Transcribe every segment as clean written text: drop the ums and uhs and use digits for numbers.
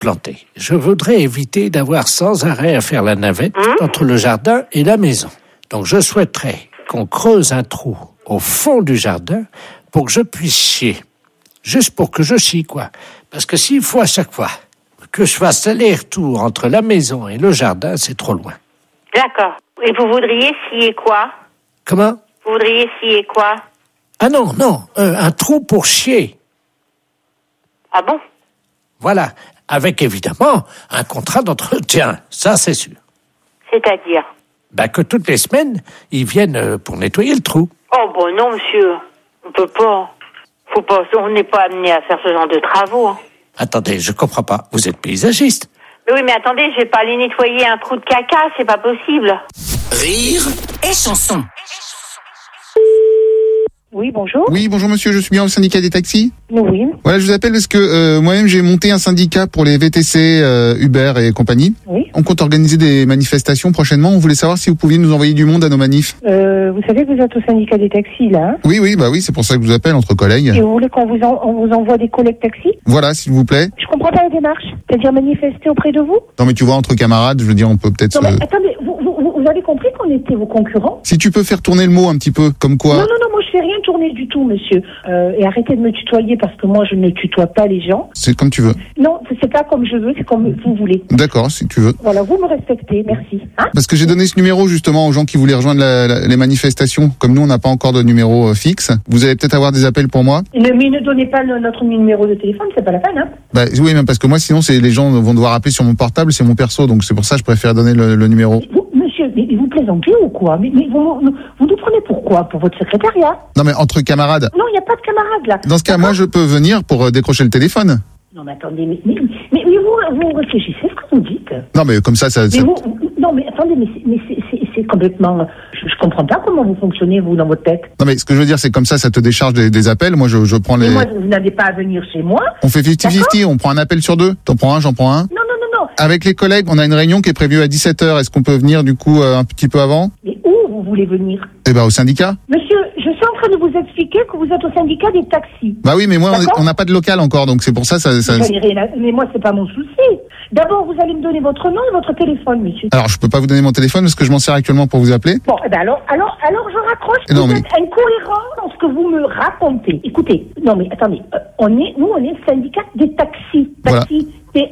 planter. Je voudrais éviter d'avoir sans arrêt à faire la navette entre le jardin et la maison. Donc je souhaiterais qu'on creuse un trou au fond du jardin pour que je puisse chier. Juste pour que je chie, quoi. Parce que s'il faut à chaque fois que je fasse aller-retour entre la maison et le jardin, c'est trop loin. D'accord. Et vous voudriez scier quoi? Comment? Vous voudriez scier quoi? Ah non, un trou pour chier. Ah bon? Voilà, avec évidemment un contrat d'entretien, ça c'est sûr. C'est-à-dire? Que toutes les semaines, ils viennent pour nettoyer le trou. Oh bon non, monsieur. On peut pas. Faut pas. On n'est pas amené à faire ce genre de travaux. Hein. Attendez, je comprends pas. Vous êtes paysagiste? Mais oui, mais attendez, je vais pas aller nettoyer un trou de caca, c'est pas possible. Rire et chanson. Oui, bonjour. Oui, bonjour monsieur, je suis bien au syndicat des taxis. Oui. Voilà, je vous appelle parce que moi-même j'ai monté un syndicat pour les VTC, Uber et compagnie. Oui. On compte organiser des manifestations prochainement. On voulait savoir si vous pouviez nous envoyer du monde à nos manifs. Vous savez que vous êtes au syndicat des taxis, là, hein? Oui, c'est pour ça que je vous appelle entre collègues. Et vous voulez qu'on on vous envoie des collègues taxis? Voilà, s'il vous plaît. Je comprends pas la démarche. C'est-à-dire manifester auprès de vous? Non mais tu vois, entre camarades, je veux dire, on peut peut-être... Non, mais attendez, vous avez compris qu'on était vos concurrents? Si tu peux faire tourner le mot un petit peu, comme quoi... Non, moi je fais rien tourner du tout, monsieur. Et arrêtez de me tutoyer parce que moi je ne tutoie pas les gens. C'est comme tu veux. Non, c'est pas comme je veux, c'est comme vous voulez. D'accord, si tu veux. Voilà, vous me respectez, merci. Hein? Parce que j'ai donné ce numéro justement aux gens qui voulaient rejoindre les manifestations. Comme nous, on n'a pas encore de numéro fixe. Vous allez peut-être avoir des appels pour moi. Mais ne donnez pas notre numéro de téléphone, c'est pas la peine, hein? Oui, même parce que moi, sinon, les gens vont devoir appeler sur mon portable, c'est mon perso, donc c'est pour ça que je préfère donner le numéro. Monsieur, mais vous plaisantez ou quoi? Mais vous nous prenez pourquoi? Pour votre secrétariat? Non, mais entre camarades. Non, il n'y a pas de camarades, là. Dans ce cas, moi, je peux venir pour décrocher le téléphone. Non, mais attendez, mais vous réfléchissez ce que vous dites. Non, mais comme ça... Non, mais attendez, mais c'est complètement... Je comprends pas comment vous fonctionnez, vous, dans votre tête. Non, mais ce que je veux dire, c'est comme ça te décharge des appels. Moi, je prends les... Mais moi, vous n'avez pas à venir chez moi. On fait 50-50, on prend un appel sur deux. T'en prends un, j'en prends un. Non. Avec les collègues, on a une réunion qui est prévue à 17h. Est-ce qu'on peut venir, du coup, un petit peu avant? Mais où vous voulez venir? Au syndicat. Monsieur, je suis en train de vous expliquer que vous êtes au syndicat des taxis. Oui, mais moi, on n'a pas de local encore, donc c'est pour ça... Mais moi, c'est pas mon souci. D'abord, vous allez me donner votre nom et votre téléphone, monsieur. Alors, je peux pas vous donner mon téléphone parce que je m'en sers actuellement pour vous appeler. Bon, alors, je raccroche. Vous êtes incohérent dans ce que vous me racontez. Écoutez, non, mais attendez, on est le syndicat des taxis. Taxi,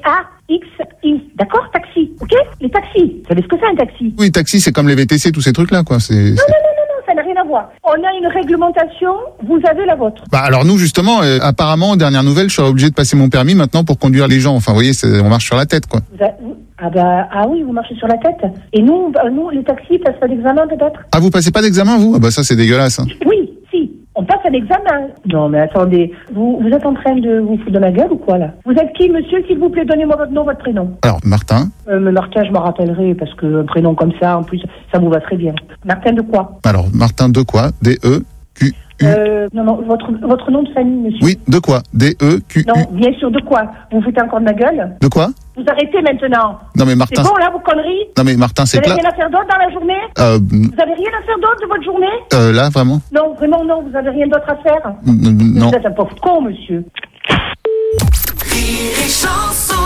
T-A-X-I. D'accord, taxi, ok? Les taxis. Vous savez ce que c'est un taxi? Oui, taxi, c'est comme les VTC, tous ces trucs-là, quoi. Non, ça n'a rien à voir. On a une réglementation, vous avez la vôtre. Alors nous, justement, apparemment, dernière nouvelle, je serais obligé de passer mon permis maintenant pour conduire les gens. Enfin, vous voyez, on marche sur la tête, quoi. Oui, vous marchez sur la tête. Et nous les taxis, passent pas d'examen, peut-être? Ah, vous passez pas d'examen, vous? Ça, c'est dégueulasse, hein. Oui, si. On passe à l'examen. Non, mais attendez. Vous êtes en train de vous foutre de ma gueule ou quoi, là? Vous êtes qui, monsieur? S'il vous plaît, donnez-moi votre nom, votre prénom. Alors, Martin. Mais Martin, je m'en rappellerai, parce que un prénom comme ça, en plus, ça vous va très bien. Martin de quoi? Alors, Martin de quoi? D-E-Q-U. Non, votre nom de famille, monsieur. Oui, de quoi? D-E-Q-U. Non, bien sûr, de quoi? Vous foutez encore de ma gueule? De quoi? Vous arrêtez maintenant. Non, mais Martin... C'est bon, là, vos conneries? Non, mais Martin, c'est plat. Vous avez rien à faire d'autre dans la journée? Vous avez rien à faire d'autre de votre journée? Là, vraiment? Non, vraiment, non. Vous avez rien d'autre à faire? Non. Vous êtes un pauvre con, monsieur. Rire et chanson.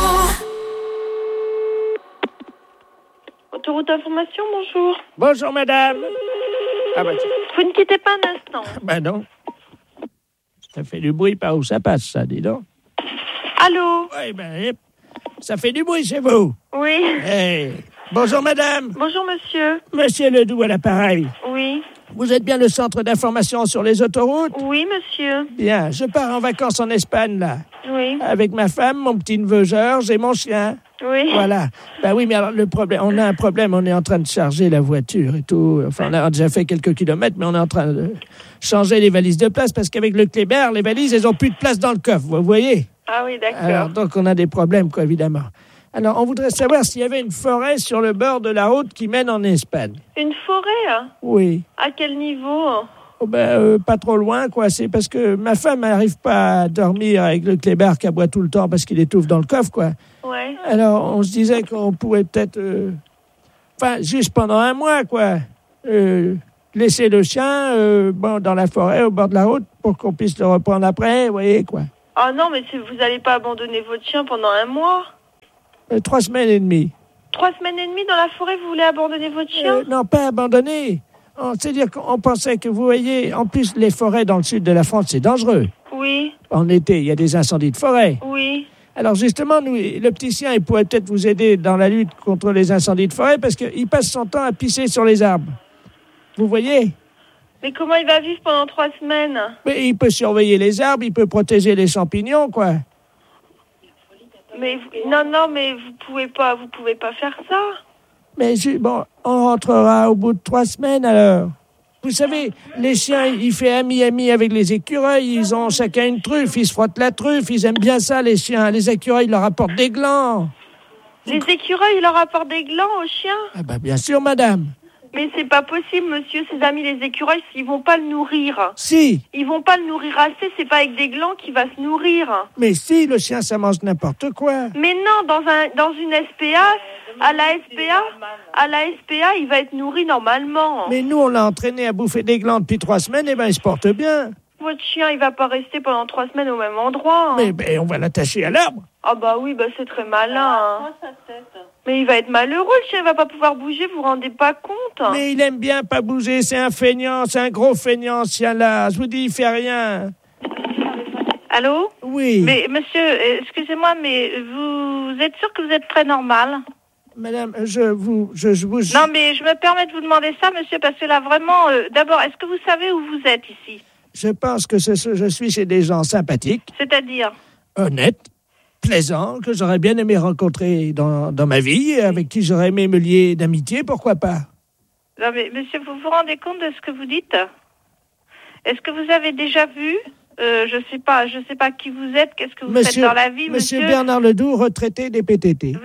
Autoroute d'information, bonjour. Bonjour, madame. Tiens. Vous ne quittez pas un instant. Non. Ça fait du bruit par où ça passe, ça, dis donc. Allô? Oui, ça fait du bruit chez vous. Oui. Hey. Bonjour, madame. Bonjour, monsieur. Monsieur Ledoux à l'appareil. Oui. Vous êtes bien le centre d'information sur les autoroutes? Oui, monsieur. Bien, je pars en vacances en Espagne, là. Oui. Avec ma femme, mon petit-neveu Georges et mon chien. Oui. Voilà. Oui, mais alors le problème, on a un problème, on est en train de charger la voiture et tout. Enfin, on a déjà fait quelques kilomètres, mais on est en train de changer les valises de place parce qu'avec le Kléber, les valises, elles ont plus de place dans le coffre, vous voyez? Ah oui, d'accord. Alors, donc on a des problèmes, quoi, évidemment. Alors, on voudrait savoir s'il y avait une forêt sur le bord de la route qui mène en Espagne. Une forêt, hein? Oui. À quel niveau? Pas trop loin, quoi. C'est parce que ma femme n'arrive pas à dormir avec le Kléber qui aboie tout le temps parce qu'il étouffe dans le coffre, quoi. Ouais. Alors, on se disait qu'on pouvait peut-être... juste pendant un mois, quoi. Laisser le chien dans la forêt, au bord de la route, pour qu'on puisse le reprendre après, vous voyez, quoi. Ah non, mais vous n'allez pas abandonner votre chien pendant un mois? 3 semaines et demie. 3 semaines et demie dans la forêt, vous voulez abandonner votre chien? Non, pas abandonner. C'est-à-dire qu'on pensait que, vous voyez, en plus, les forêts dans le sud de la France, c'est dangereux. Oui. En été, il y a des incendies de forêt. Oui. Alors justement, nous, le petit sien, il pourrait peut-être vous aider dans la lutte contre les incendies de forêt parce qu'il passe son temps à pisser sur les arbres. Vous voyez? Mais comment il va vivre pendant 3 semaines? Mais il peut surveiller les arbres, il peut protéger les champignons, quoi. Mais non, mais vous pouvez pas faire ça. Mais bon, on rentrera au bout de 3 semaines alors. Vous savez, les chiens, ils font ami avec les écureuils, ils ont chacun une truffe, ils se frottent la truffe, ils aiment bien ça les chiens. Les écureuils leur apportent des glands. Les écureuils, ils leur apportent des glands aux chiens? Ah bah bien sûr, madame. Mais c'est pas possible, monsieur, ses amis les écureuils, ils vont pas le nourrir. Si. Ils vont pas le nourrir assez, c'est pas avec des glands qu'il va se nourrir. Mais si, le chien, ça mange n'importe quoi. Mais non, dans une SPA, à la SPA, il va être nourri normalement. Mais nous, on l'a entraîné à bouffer des glands depuis 3 semaines, et ben il se porte bien. Votre chien, il va pas rester pendant 3 semaines au même endroit. Mais on va l'attacher à l'arbre. Ah bah oui, c'est très malin. Mais il va être malheureux, le chien, il va pas pouvoir bouger, vous vous rendez pas compte? Mais il aime bien pas bouger, c'est un feignant, c'est un gros feignant, ce chien-là. Je vous dis, il fait rien. Allô? Oui. Mais monsieur, excusez-moi, mais vous êtes sûr que vous êtes très normal? Madame, je vous... Non, mais je me permets de vous demander ça, monsieur, parce que là, vraiment, d'abord, est-ce que vous savez où vous êtes ici? Je pense que je suis chez des gens sympathiques. C'est-à-dire? Honnêtes, plaisants, que j'aurais bien aimé rencontrer dans ma vie, avec qui j'aurais aimé me lier d'amitié, pourquoi pas? Non, mais monsieur, vous vous rendez compte de ce que vous dites? Est-ce que vous avez déjà vu? Je sais pas qui vous êtes, qu'est-ce que vous faites dans la vie, monsieur? Monsieur Bernard Ledoux, retraité des PTT.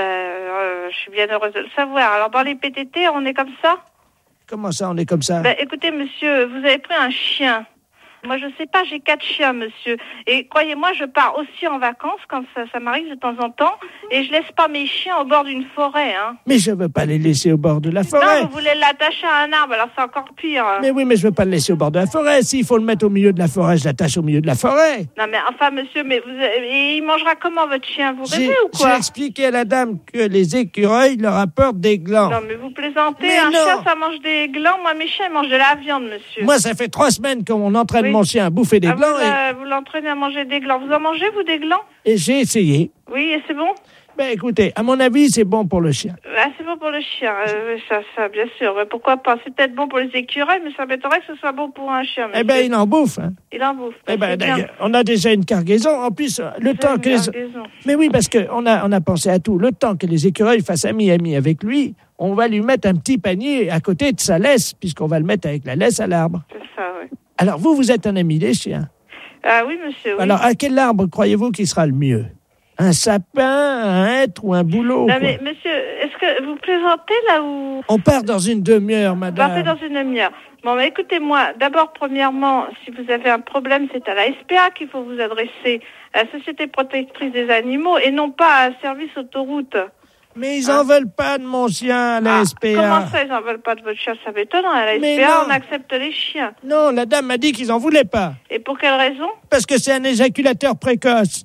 Je suis bien heureuse de le savoir. Alors, dans les PTT, on est comme ça? Comment ça, on est comme ça? Écoutez, monsieur, vous avez pris un chien. Moi, je sais pas, j'ai 4 chiens, monsieur. Et croyez-moi, je pars aussi en vacances quand ça m'arrive de temps en temps. Et je laisse pas mes chiens au bord d'une forêt, hein. Mais je veux pas les laisser au bord de la forêt. Non, vous voulez l'attacher à un arbre, alors c'est encore pire. Mais oui, mais je veux pas le laisser au bord de la forêt. S'il faut le mettre au milieu de la forêt, je l'attache au milieu de la forêt. Non, mais enfin, monsieur, et il mangera comment, votre chien? Vous rêvez ou quoi? J'ai expliqué à la dame que les écureuils leur apportent des glands. Non, mais vous plaisantez. Un chien, ça mange des glands. Moi, mes chiens, ils mangent de la viande, monsieur. Moi, ça fait 3 semaines qu'on entraîne mon chien à bouffer des glands. Vous l'entraînez à manger des glands. Vous en mangez, vous, des glands? Et j'ai essayé. Oui, et c'est bon? Écoutez, à mon avis, c'est bon pour le chien. C'est bon pour le chien, ça, bien sûr. Mais pourquoi pas? C'est peut-être bon pour les écureuils, mais ça m'étonnerait que ce soit bon pour un chien, monsieur. Il en bouffe. Hein. Il en bouffe. D'ailleurs, on a déjà une cargaison. En plus, le temps que Mais oui, parce qu'on a pensé à tout. Le temps que les écureuils fassent ami avec lui, on va lui mettre un petit panier à côté de sa laisse, puisqu'on va le mettre avec la laisse à l'arbre. C'est ça, oui. Alors, vous êtes un ami des chiens? Ah oui, monsieur, oui. Alors, à quel arbre croyez-vous qu'il sera le mieux? Un sapin, un hêtre ou un bouleau? Non, mais monsieur, est-ce que vous plaisantez là où... On part dans une demi-heure, madame. Partez dans une demi-heure. Bon, écoutez-moi, d'abord, premièrement, si vous avez un problème, c'est à la SPA qu'il faut vous adresser, à la Société Protectrice des Animaux, et non pas à un service autoroute. Mais ils en veulent pas de mon chien, à la SPA. Comment ça, ils en veulent pas de votre chien? Ça m'étonne, à la SPA, on accepte les chiens. Non, la dame m'a dit qu'ils en voulaient pas. Et pour quelle raison? Parce que c'est un éjaculateur précoce.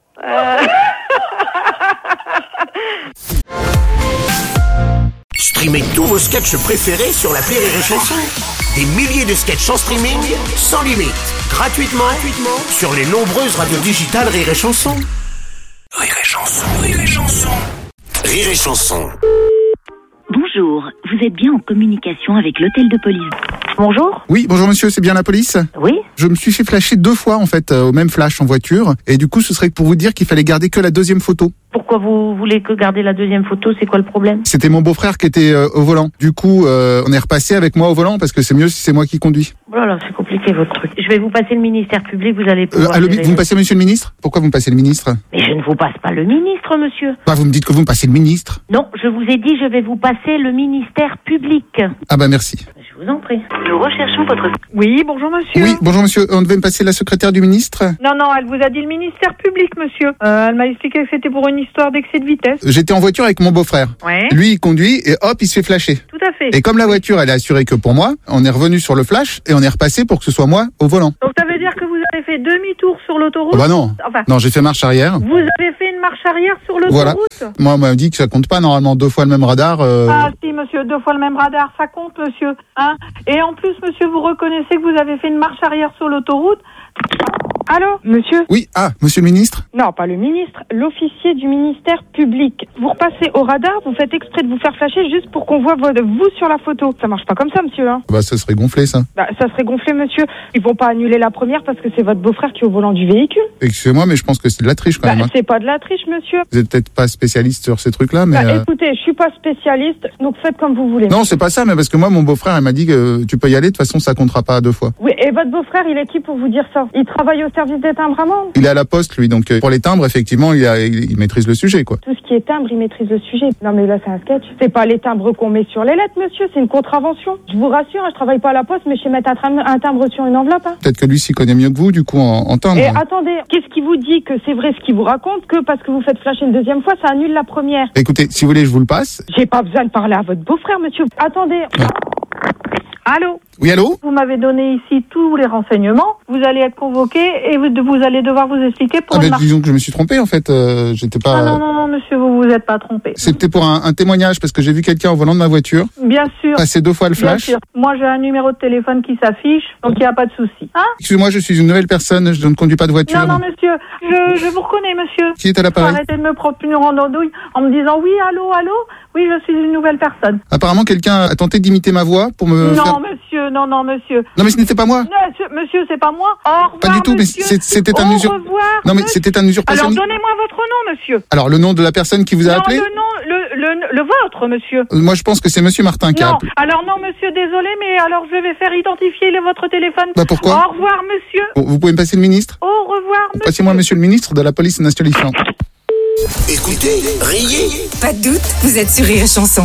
Streamez tous vos sketchs préférés sur l'appli Rire et Chanson. Des milliers de sketchs en streaming, sans limite, gratuitement sur les nombreuses radios digitales Rire et Chanson. Rire et Chanson, Rire et Chanson. Rire et Chanson. Bonjour, vous êtes bien en communication avec l'hôtel de police. Bonjour. Oui, bonjour monsieur, c'est bien la police? Oui. Je me suis fait flasher 2 fois en fait, au même flash en voiture. Et du coup, ce serait pour vous dire qu'il fallait garder que la 2e photo. Pourquoi vous voulez que garder la 2e photo? C'est quoi le problème? C'était mon beau-frère qui était au volant. Du coup, on est repassé avec moi au volant parce que c'est mieux si c'est moi qui conduis. Oh là là, c'est compliqué votre truc. Je vais vous passer le ministère public, vous allez pouvoir... Vous me passez monsieur le ministre? Pourquoi vous me passez le ministre? Mais je ne vous passe pas le ministre, monsieur. Vous me dites que vous me passez le ministre? Non, je vous ai dit je vais vous passer le ministère public. Ah merci. Je vous en prie. Nous recherchons votre... Oui, bonjour monsieur. Oui, bonjour monsieur, on devait me passer la secrétaire du ministre? Non, elle vous a dit le ministère public, monsieur. Elle m'a expliqué que c'était pour une histoire d'excès de vitesse. J'étais en voiture avec mon beau-frère. Ouais. Lui, il conduit et hop, il se fait flasher. Tout à fait. Et comme la voiture, elle est assurée que pour moi, on est revenu sur le flash et on est repassé pour que ce soit moi au volant. Donc ça veut dire que vous avez fait demi-tour sur l'autoroute? Oh bah non. Enfin, Non, j'ai fait marche arrière. vous avez fait une marche arrière sur l'autoroute? Voilà. Moi, on m'a dit que ça compte pas normalement 2 fois le même radar. Ah si, monsieur, 2 fois le même radar, ça compte, monsieur. Hein? Et en plus, monsieur, vous reconnaissez que vous avez fait une marche arrière sur l'autoroute? Allô, monsieur? Oui, monsieur le ministre? Non, pas le ministre, l'officier du ministère public. Vous repassez au radar, vous faites exprès de vous faire flasher juste pour qu'on voit vous sur la photo. Ça marche pas comme ça, monsieur, hein? Bah, ça serait gonflé, ça. Bah, ça serait gonflé, monsieur. Ils vont pas annuler la première parce que c'est votre beau-frère qui est au volant du véhicule. Excusez-moi, mais je pense que c'est de la triche, quand même. Hein. C'est pas de la triche, monsieur. Vous êtes peut-être pas spécialiste sur ces trucs-là, mais... Écoutez, je suis pas spécialiste, donc faites comme vous voulez. Non, c'est pas ça, mais parce que moi, mon beau-frère, il m'a dit que tu peux y aller, de toute façon, ça comptera pas 2 fois. Oui, et votre beau-frère, il est qui pour vous dire ça? Il travaille au service des timbres à Mende? Il est à la poste, lui, donc pour les timbres, effectivement, il maîtrise le sujet, quoi. Tout ce qui est timbre, il maîtrise le sujet. Non mais là, c'est un sketch. C'est pas les timbres qu'on met sur les lettres, monsieur, c'est une contravention. Je vous rassure, je travaille pas à la poste, mais je sais mettre un timbre sur une enveloppe. Hein. Peut-être que lui s'y connaît mieux que vous, du coup, en timbre. Et attendez, qu'est-ce qui vous dit que c'est vrai ce qu'il vous raconte, que parce que vous faites flasher une deuxième fois, ça annule la première? Écoutez, si vous voulez, je vous le passe. J'ai pas besoin de parler à votre beau-frère, monsieur. Attendez. Ouais. Allô? Oui, allô? Vous m'avez donné ici tous les renseignements. Vous allez être convoqué et vous allez devoir vous expliquer pour une marche. Disons que je me suis trompé, en fait. J'étais pas... Ah non, monsieur, vous vous êtes pas trompé. C'était pour un témoignage, parce que j'ai vu quelqu'un au volant de ma voiture. Bien sûr. Passer 2 fois le flash. Bien sûr. Moi, j'ai un numéro de téléphone qui s'affiche, donc il n'y a pas de souci. Hein? Excusez-moi, je suis une nouvelle personne, je ne conduis pas de voiture. Non, monsieur, je vous reconnais, monsieur. Qui est à l'appareil? Arrêtez de me prendre en andouille en me disant oui, allô? Oui, je suis une nouvelle personne. Apparemment, quelqu'un a tenté d'imiter ma voix pour me faire... Non, monsieur. Non, mais ce n'était pas moi. Monsieur, c'est pas moi. Au revoir, pas du tout, monsieur. mais c'était un usurpateur. Au revoir. Non, mais c'était un usurpateur. Alors, donnez-moi votre nom, monsieur. Alors, le nom de la personne qui vous a appelé? Le vôtre, monsieur. Moi, je pense que c'est monsieur Martin qui a appelé. Alors non, monsieur, désolé, mais alors je vais faire identifier votre téléphone. Bah, pourquoi? Au revoir, monsieur. Vous pouvez me passer le ministre? Au revoir, monsieur. Passez-moi monsieur le ministre de la police nationale. Écoutez, riez. Pas de doute, vous êtes sur Rire et Chanson.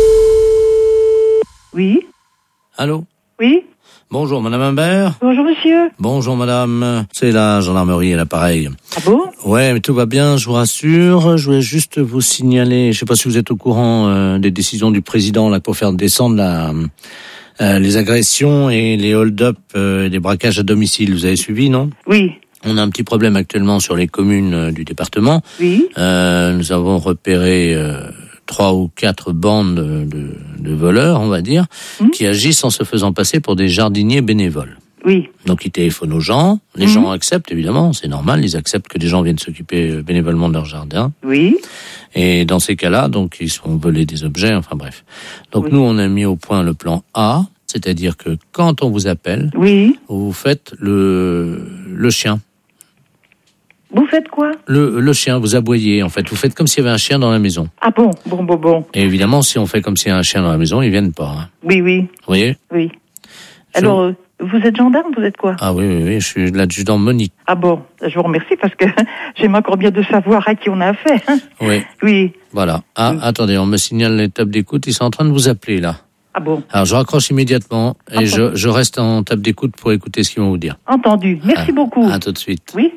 Oui. Allô? Oui. Bonjour, madame Imbert. Bonjour, monsieur. Bonjour, madame. C'est la gendarmerie à l'appareil. Ah bon? Ouais, mais tout va bien, je vous rassure. Je voulais juste vous signaler, je sais pas si vous êtes au courant des décisions du président là pour faire descendre les agressions et les hold-up, les braquages à domicile. Vous avez suivi, non? Oui. On a un petit problème actuellement sur les communes du département. Oui. Nous avons repéré 3 ou 4 bandes de voleurs, on va dire, qui agissent en se faisant passer pour des jardiniers bénévoles. Oui. Donc ils téléphonent aux gens, les gens acceptent évidemment, c'est normal, ils acceptent que des gens viennent s'occuper bénévolement de leur jardin. Oui. Et dans ces cas-là, donc ils se font voler des objets, enfin bref. Donc nous on a mis au point le plan A, c'est-à-dire que quand on vous appelle, vous faites le chien. Vous faites quoi? Le chien, vous aboyez en fait, vous faites comme s'il y avait un chien dans la maison. Ah bon, bon. Et évidemment, si on fait comme s'il y a un chien dans la maison, ils viennent pas. Hein. Oui. Vous voyez? Oui. Alors, vous êtes gendarme, vous êtes quoi? Ah oui, je suis l'adjudant Monique. Ah bon, je vous remercie parce que j'aime encore bien de savoir à qui on a affaire. Hein. Oui. Oui. Voilà. Ah, attendez, on me signale les tables d'écoute, ils sont en train de vous appeler là. Ah bon. Alors je raccroche immédiatement et je reste en table d'écoute pour écouter ce qu'ils vont vous dire. Entendu. Merci beaucoup. À tout de suite. Oui.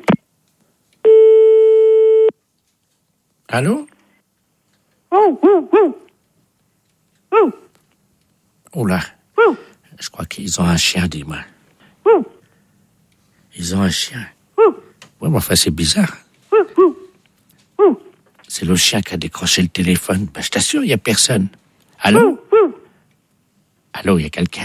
Allô? Oh là. Je crois qu'ils ont un chien, dis-moi. Ils ont un chien. Ouais, mais enfin, c'est bizarre. C'est le chien qui a décroché le téléphone. Ben, je t'assure, il n'y a personne. Allô? Allô, il y a quelqu'un?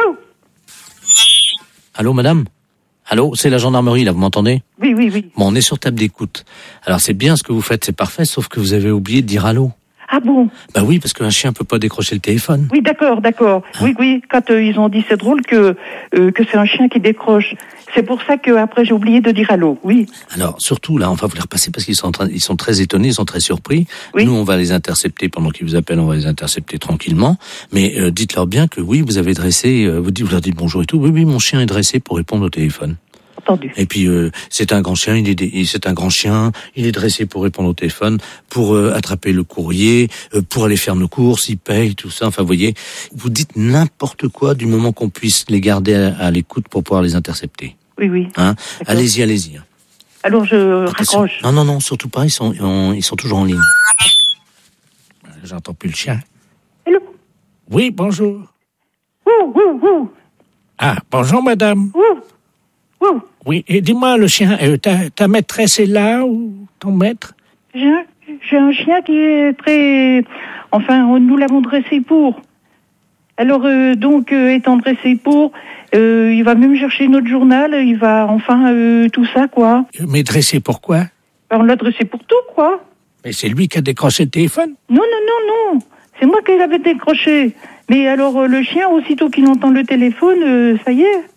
Allô, madame? Allô, c'est la gendarmerie, là, vous m'entendez? Oui. Bon, on est sur table d'écoute. Alors, c'est bien ce que vous faites, c'est parfait, sauf que vous avez oublié de dire allô. Ah bon? Bah oui, parce qu'un chien peut pas décrocher le téléphone. Oui, d'accord. Hein? Oui. Quand ils ont dit c'est drôle que c'est un chien qui décroche. C'est pour ça que après j'ai oublié de dire allô. Oui. Alors surtout là, on va vous les repasser parce qu'ils sont très étonnés, ils sont très surpris. Oui. Nous, on va les intercepter pendant qu'ils vous appellent, on va les intercepter tranquillement. Mais dites-leur bien que oui, vous avez dressé. Vous leur dites bonjour et tout. Oui, mon chien est dressé pour répondre au téléphone. Entendu. Et puis c'est un grand chien, il est dressé pour répondre au téléphone, pour attraper le courrier, pour aller faire nos courses, il paye, tout ça. Enfin, vous voyez, vous dites n'importe quoi du moment qu'on puisse les garder à l'écoute pour pouvoir les intercepter. Oui. Hein? Allez-y. Hein. Alors je raccroche. Non, surtout pas, ils sont toujours en ligne. J'entends plus le chien. Hello. Oui, bonjour. Ouh. Ah, bonjour madame. Ouh. Oui, et dis-moi le chien, ta maîtresse est là ou ton maître? J'ai un chien qui est très... Enfin, nous l'avons dressé pour. Alors, étant dressé pour, il va même chercher notre journal, il va, tout ça, quoi. Mais dressé pour quoi? On l'a dressé pour tout, quoi. Mais c'est lui qui a décroché le téléphone? Non. C'est moi qui l'avais décroché. Mais alors, le chien, aussitôt qu'il entend le téléphone, ça y est.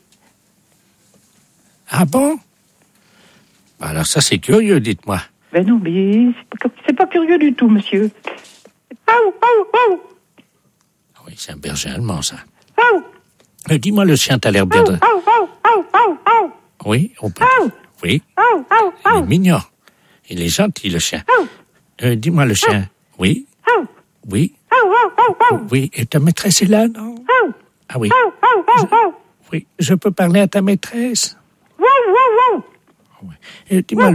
Ah bon? Alors ça, c'est curieux, dites-moi. Ben non, mais c'est pas curieux du tout, monsieur. Oui, c'est un berger allemand, ça. Dis-moi, le chien, t'as l'air bien de... Oui, on peut... Oui. Il est mignon. Il est gentil, le chien. Dis-moi, le chien. Oui. Oui. Oui, et ta maîtresse est là, non? Ah oui. Oui, je peux parler à ta maîtresse? Oui. Dis-moi...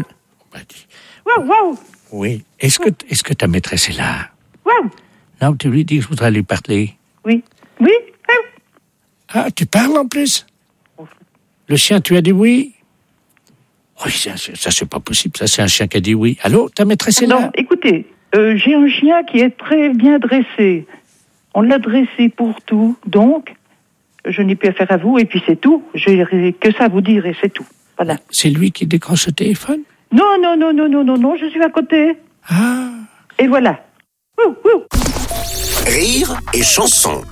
Oui. Est-ce que ta maîtresse est là? Non, tu lui dis que je voudrais lui parler. Oui. Ah, tu parles en plus? Le chien, tu as dit oui? Oui, ça c'est pas possible. Ça, c'est un chien qui a dit oui. Allô, ta maîtresse est là? Non, écoutez, j'ai un chien qui est très bien dressé. On l'a dressé pour tout, donc je n'ai plus affaire à vous, et puis c'est tout. J'ai que ça à vous dire, et c'est tout. Voilà. C'est lui qui décroche le téléphone? Non, je suis à côté. Ah. Et voilà. Rire et chanson.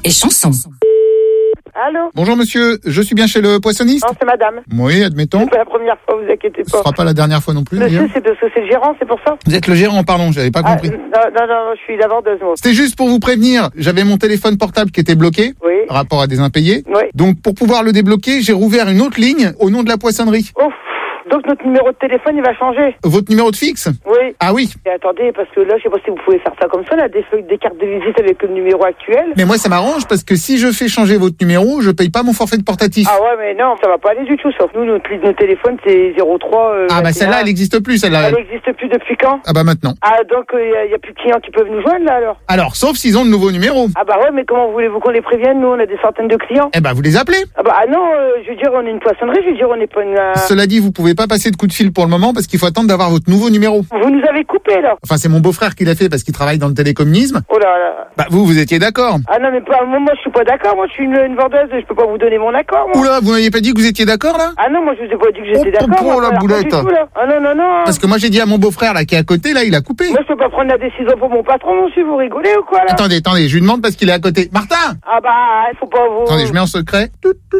Allô? Bonjour monsieur, je suis bien chez le poissonniste? Non, c'est madame. Oui, admettons. C'est pas la première fois, vous inquiétez pas. Ce sera pas la dernière fois non plus. Monsieur, c'est parce que c'est le gérant, c'est pour ça? Vous êtes le gérant, pardon, j'avais pas compris. Non, je suis la vendeuse, moi. C'était juste pour vous prévenir, j'avais mon téléphone portable qui était bloqué, par rapport à des impayés. Oui. Donc pour pouvoir le débloquer, j'ai rouvert une autre ligne au nom de la poissonnerie. Ouf. Donc notre numéro de téléphone, il va changer. Votre numéro de fixe? Oui. Ah oui. Et attendez, parce que là, je sais pas si vous pouvez faire ça comme ça, là, des cartes de visite avec le numéro actuel. Mais moi, ça m'arrange parce que si je fais changer votre numéro, je paye pas mon forfait de portatif. Ah ouais, mais non, ça va pas aller du tout. Sauf nous, notre ligne de téléphone, c'est 03. Ah bah celle-là, elle n'existe plus, celle-là. Elle n'existe plus depuis quand? Ah bah maintenant. Ah donc il y a plus de clients qui peuvent nous joindre là alors? Alors, sauf s'ils ont de nouveaux numéros. Ah bah ouais, mais comment voulez-vous qu'on les prévienne? Nous, on a des centaines de clients. Eh bah vous les appelez. Ah bah non, je veux dire, on est une poissonnerie, je veux dire, on n'est pas une... Cela dit, vous pouvez pas passer de coup de fil pour le moment parce qu'il faut attendre d'avoir votre nouveau numéro. Vous nous avez coupé là. Enfin, c'est mon beau-frère qui l'a fait parce qu'il travaille dans le télécommunisme. Oh là là. Bah vous étiez d'accord. Ah non, mais pas, moi je suis pas d'accord, moi je suis une vendeuse, je peux pas vous donner mon accord, moi. Oula, vous m'aviez pas dit que vous étiez d'accord là? Ah non, moi je vous ai pas dit que j'étais d'accord. Oh la boulette. Ah non. Parce que moi j'ai dit à mon beau-frère là qui est à côté, là il a coupé. Moi je peux pas prendre la décision pour mon patron, monsieur, vous rigolez ou quoi là? Attendez, je lui demande parce qu'il est à côté. Martin! Ah bah, il faut pas vous... Attendez, je mets en secret.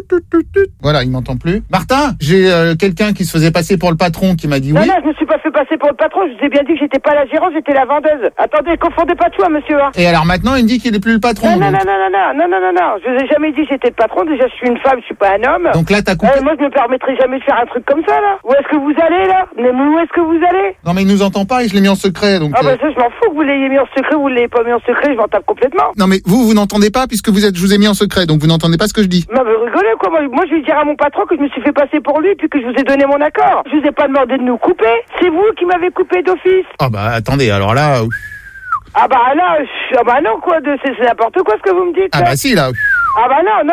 Voilà, il m'entend plus. Martin, j'ai quelqu'un qui se faisait passer pour le patron qui m'a dit oui. Non, je me suis pas fait passer pour le patron, je vous ai bien dit que j'étais pas la gérante, j'étais la vendeuse. Attendez, confondez pas tout, monsieur. Hein. Et alors maintenant, il me dit qu'il est plus le patron. Non, je vous ai jamais dit que j'étais le patron, déjà je suis une femme, je suis pas un homme. Donc là, t'as coupé. Moi, je me permettrai jamais de faire un truc comme ça, là. Où est-ce que vous allez, là? Mais où est-ce que vous allez? Non, mais il nous entend pas et je l'ai mis en secret, donc... Ah bah ça, je m'en fous que vous l'ayez mis en secret, vous l'ayez pas mis en secret, je m'en tape complètement. Non, mais vous n'entendez pas puisque je vous ai mis en secret, donc vous n'entendez pas ce que je dis. Non, mais rigolez, quoi. Moi, je vais dire à mon patron que je me suis fait passer pour lui puis que je vous ai donné mon accord. Je vous ai pas demandé de nous couper. C'est vous qui m'avez coupé d'office. Ah bah, attendez, alors là... Ah bah non, quoi, c'est n'importe quoi ce que vous me dites. Ah bah si, là... Ah bah non.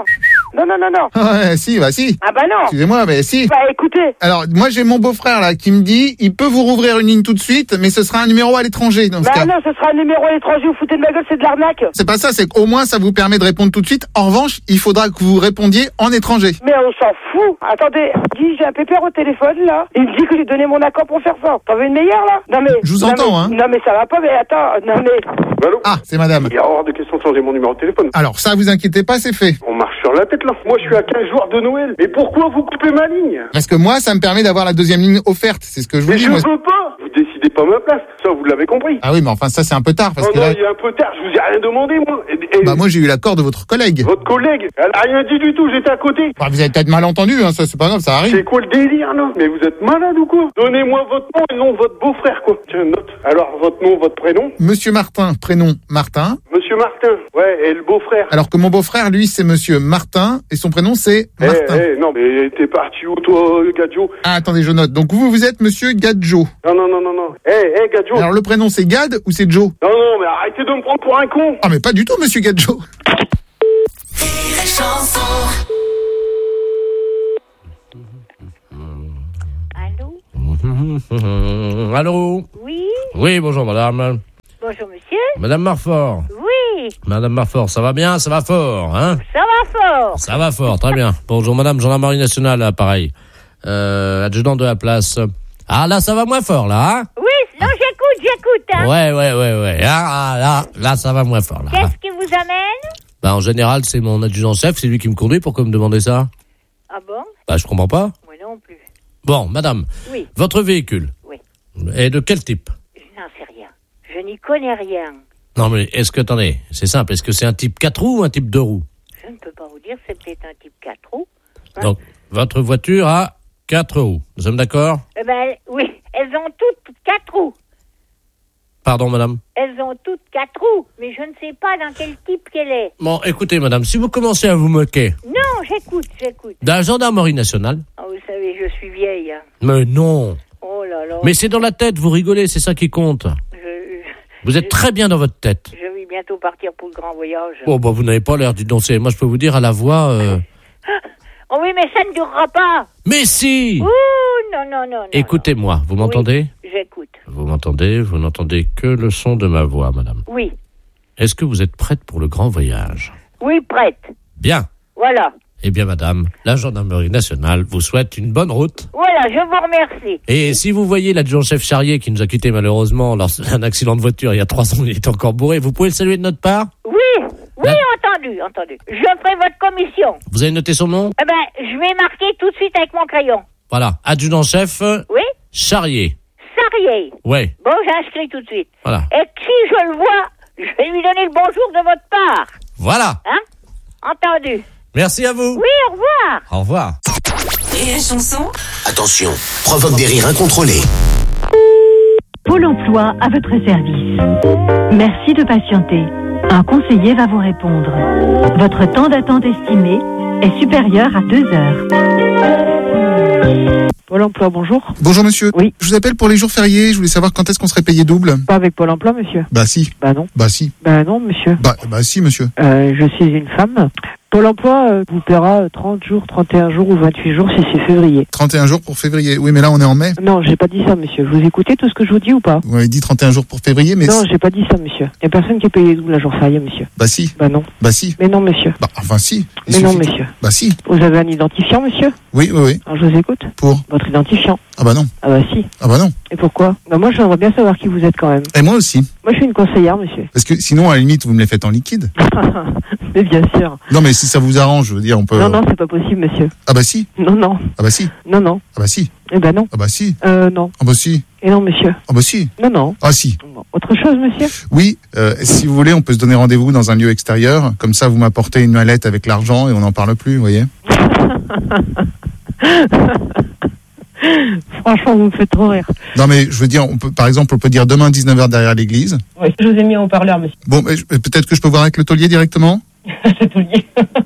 Non. Ouais, si, bah si. Ah bah non. Excusez-moi, mais si. Bah écoutez. Alors, moi j'ai mon beau-frère là qui me dit, il peut vous rouvrir une ligne tout de suite, mais ce sera un numéro à l'étranger dans ce cas. Non, ce sera un numéro à l'étranger, vous foutez de ma gueule, c'est de l'arnaque. C'est pas ça, c'est qu'au moins ça vous permet de répondre tout de suite. En revanche, il faudra que vous répondiez en étranger. Mais on s'en fout. Attendez, j'ai un pépère au téléphone là. Il me dit que j'ai donné mon accord pour faire ça. T'en veux une meilleure là? Non mais. Je vous entends, hein. Non mais ça va pas, mais attends, non mais. Allô? Ah, c'est madame. Il y a hors de question de changer mon numéro de téléphone. Alors ça, vous inquiétez pas, c'est fait. On marche sur la tête là. Moi je suis à 15 jours de Noël. Mais pourquoi vous coupez ma ligne? Parce que moi, ça me permet d'avoir la deuxième ligne offerte. C'est ce que je vous dis. Mais je veux pas. Vous décidez c'était pas ma place. Ça, vous l'avez compris. Ah oui, mais enfin, ça, c'est un peu tard. Parce Oh que non, là... il y a un peu tard, je vous ai rien demandé, moi. Bah, moi, j'ai eu l'accord de votre collègue. Votre collègue, elle a rien dit du tout, j'étais à côté. Bah, vous avez peut-être mal entendu, hein, ça, c'est pas grave, ça arrive. C'est quoi le délire, là? Mais vous êtes malade ou quoi? Donnez-moi votre nom et le nom de votre beau-frère, quoi. Tiens, note. Alors, votre nom, votre prénom? Monsieur Martin, prénom Martin. Monsieur Martin, ouais, et le beau-frère? Alors que mon beau-frère, lui, c'est monsieur Martin, et son prénom, c'est Martin. Non, mais t'es parti où, toi, Gadjo? Ah, attendez, je note. Donc, vous êtes monsieur Gadjo. Non. Gadjo. Alors, le prénom, c'est Gad ou c'est Joe? Non, mais arrêtez de me prendre pour un con. Ah, mais pas du tout, monsieur Gadjo. Allô? Oui? Oui, bonjour madame. Bonjour monsieur? Madame Marfort. Oui? Madame Marfort, ça va bien? Ça va fort, hein? Ça va fort. Ça va fort, très bien. Bonjour madame, gendarmerie nationale, là, pareil. Adjudant de la place. Ah, là, ça va moins fort, là, hein? Oui, non, j'écoute, hein? Ouais. Ah, là, ça va moins fort, là. Qu'est-ce qui vous amène? Bah, en général, c'est mon adjudant-chef, c'est lui qui me conduit. Pourquoi me demander ça? Ah bon? Bah, je comprends pas. Moi non plus. Bon, madame. Oui. Votre véhicule? Oui. Et de quel type? Je n'en sais rien. Je n'y connais rien. Non, mais attendez, c'est simple. Est-ce que c'est un type 4 roues ou un type 2 roues? Je ne peux pas vous dire, c'est peut-être un type 4 roues. Hein? Donc, votre voiture a 4 roues. Nous sommes d'accord? Eh ben, oui. Elles ont toutes 4 roues. Pardon, madame? Elles ont toutes 4 roues, mais je ne sais pas dans quel type qu'elle est. Bon, écoutez, madame, si vous commencez à vous moquer... Non, j'écoute. De la gendarmerie nationale? Oh, vous savez, je suis vieille. Hein. Mais non. Oh là là. Mais c'est dans la tête, vous rigolez, c'est ça qui compte. Vous êtes très bien dans votre tête. Je vais bientôt partir pour le grand voyage. Oh, bah, vous n'avez pas l'air d'y danser. Moi, je peux vous dire à la voix... Oh oui, mais ça ne durera pas. Mais si. Ouh, non. Écoutez-moi, vous m'entendez? Oui, j'écoute. Vous m'entendez? Vous n'entendez que le son de ma voix, madame. Oui. Est-ce que vous êtes prête pour le grand voyage? Oui, prête. Bien. Voilà. Eh bien, madame, la gendarmerie nationale vous souhaite une bonne route. Voilà, je vous remercie. Et si vous voyez l'adjudant-chef Charrier qui nous a quittés malheureusement lors d'un accident de voiture il y a 3 ans, il est encore bourré, vous pouvez le saluer de notre part? Oui, entendu. Je ferai votre commission. Vous avez noté son nom? Eh ben, je vais marquer tout de suite avec mon crayon. Voilà, adjudant-chef. Oui? Charrier. Ouais. Bon, j'inscris tout de suite. Voilà. Et si je le vois, je vais lui donner le bonjour de votre part. Voilà. Hein? Entendu. Merci à vous. Oui, au revoir. Au revoir. Et la chanson? Attention, provoque des rires incontrôlés. Pôle emploi à votre service. Merci de patienter. Un conseiller va vous répondre. Votre temps d'attente estimé est supérieur à 2 heures. Pôle emploi, bonjour. Bonjour monsieur. Oui. Je vous appelle pour les jours fériés, je voulais savoir quand est-ce qu'on serait payé double. Pas avec Pôle emploi, monsieur. Bah si. Bah non. Bah si. Bah non, monsieur. Bah si, monsieur. Je suis une femme. Pôle emploi vous paiera 30 jours, 31 jours ou 28 jours si c'est février. 31 jours pour février. Oui, mais là on est en mai. Non, j'ai pas dit ça, monsieur. Vous écoutez tout ce que je vous dis ou pas? Vous m'avez dit 31 jours pour février, mais... Non, j'ai pas dit ça, monsieur. Y a personne qui est payé double la jour férié, monsieur. Bah si. Bah non. Bah si. Mais non, monsieur. Bah enfin si. Mais non, monsieur. Bah si. Vous avez un identifiant, monsieur? Oui. Alors je vous écoute. Pour? Votre identifiant. Ah bah non. Ah bah si. Ah bah non. Et pourquoi? Bah moi j'aimerais bien savoir qui vous êtes quand même. Et moi aussi. Moi je suis une conseillère, monsieur. Parce que sinon, à la limite, vous me les faites en liquide. Mais bien sûr. Non, mais si ça vous arrange, je veux dire, on peut... Non, c'est pas possible, monsieur. Ah bah si. Non. Ah bah si. Non. Ah bah si. Eh ben non. Ah bah si. Non. Ah bah si. Et non, monsieur. Ah bah si. Non. Ah si. Bon, autre chose, monsieur? Oui, si vous voulez, on peut se donner rendez-vous dans un lieu extérieur. Comme ça, vous m'apportez une mallette avec l'argent et on n'en parle plus, vous voyez. Franchement, vous me faites trop rire. Non mais je veux dire, par exemple, on peut dire demain 19h derrière l'église. Oui, je vous ai mis en haut-parleur, monsieur. Bon, mais peut-être que je peux voir avec le taulier directement. C'est taulier.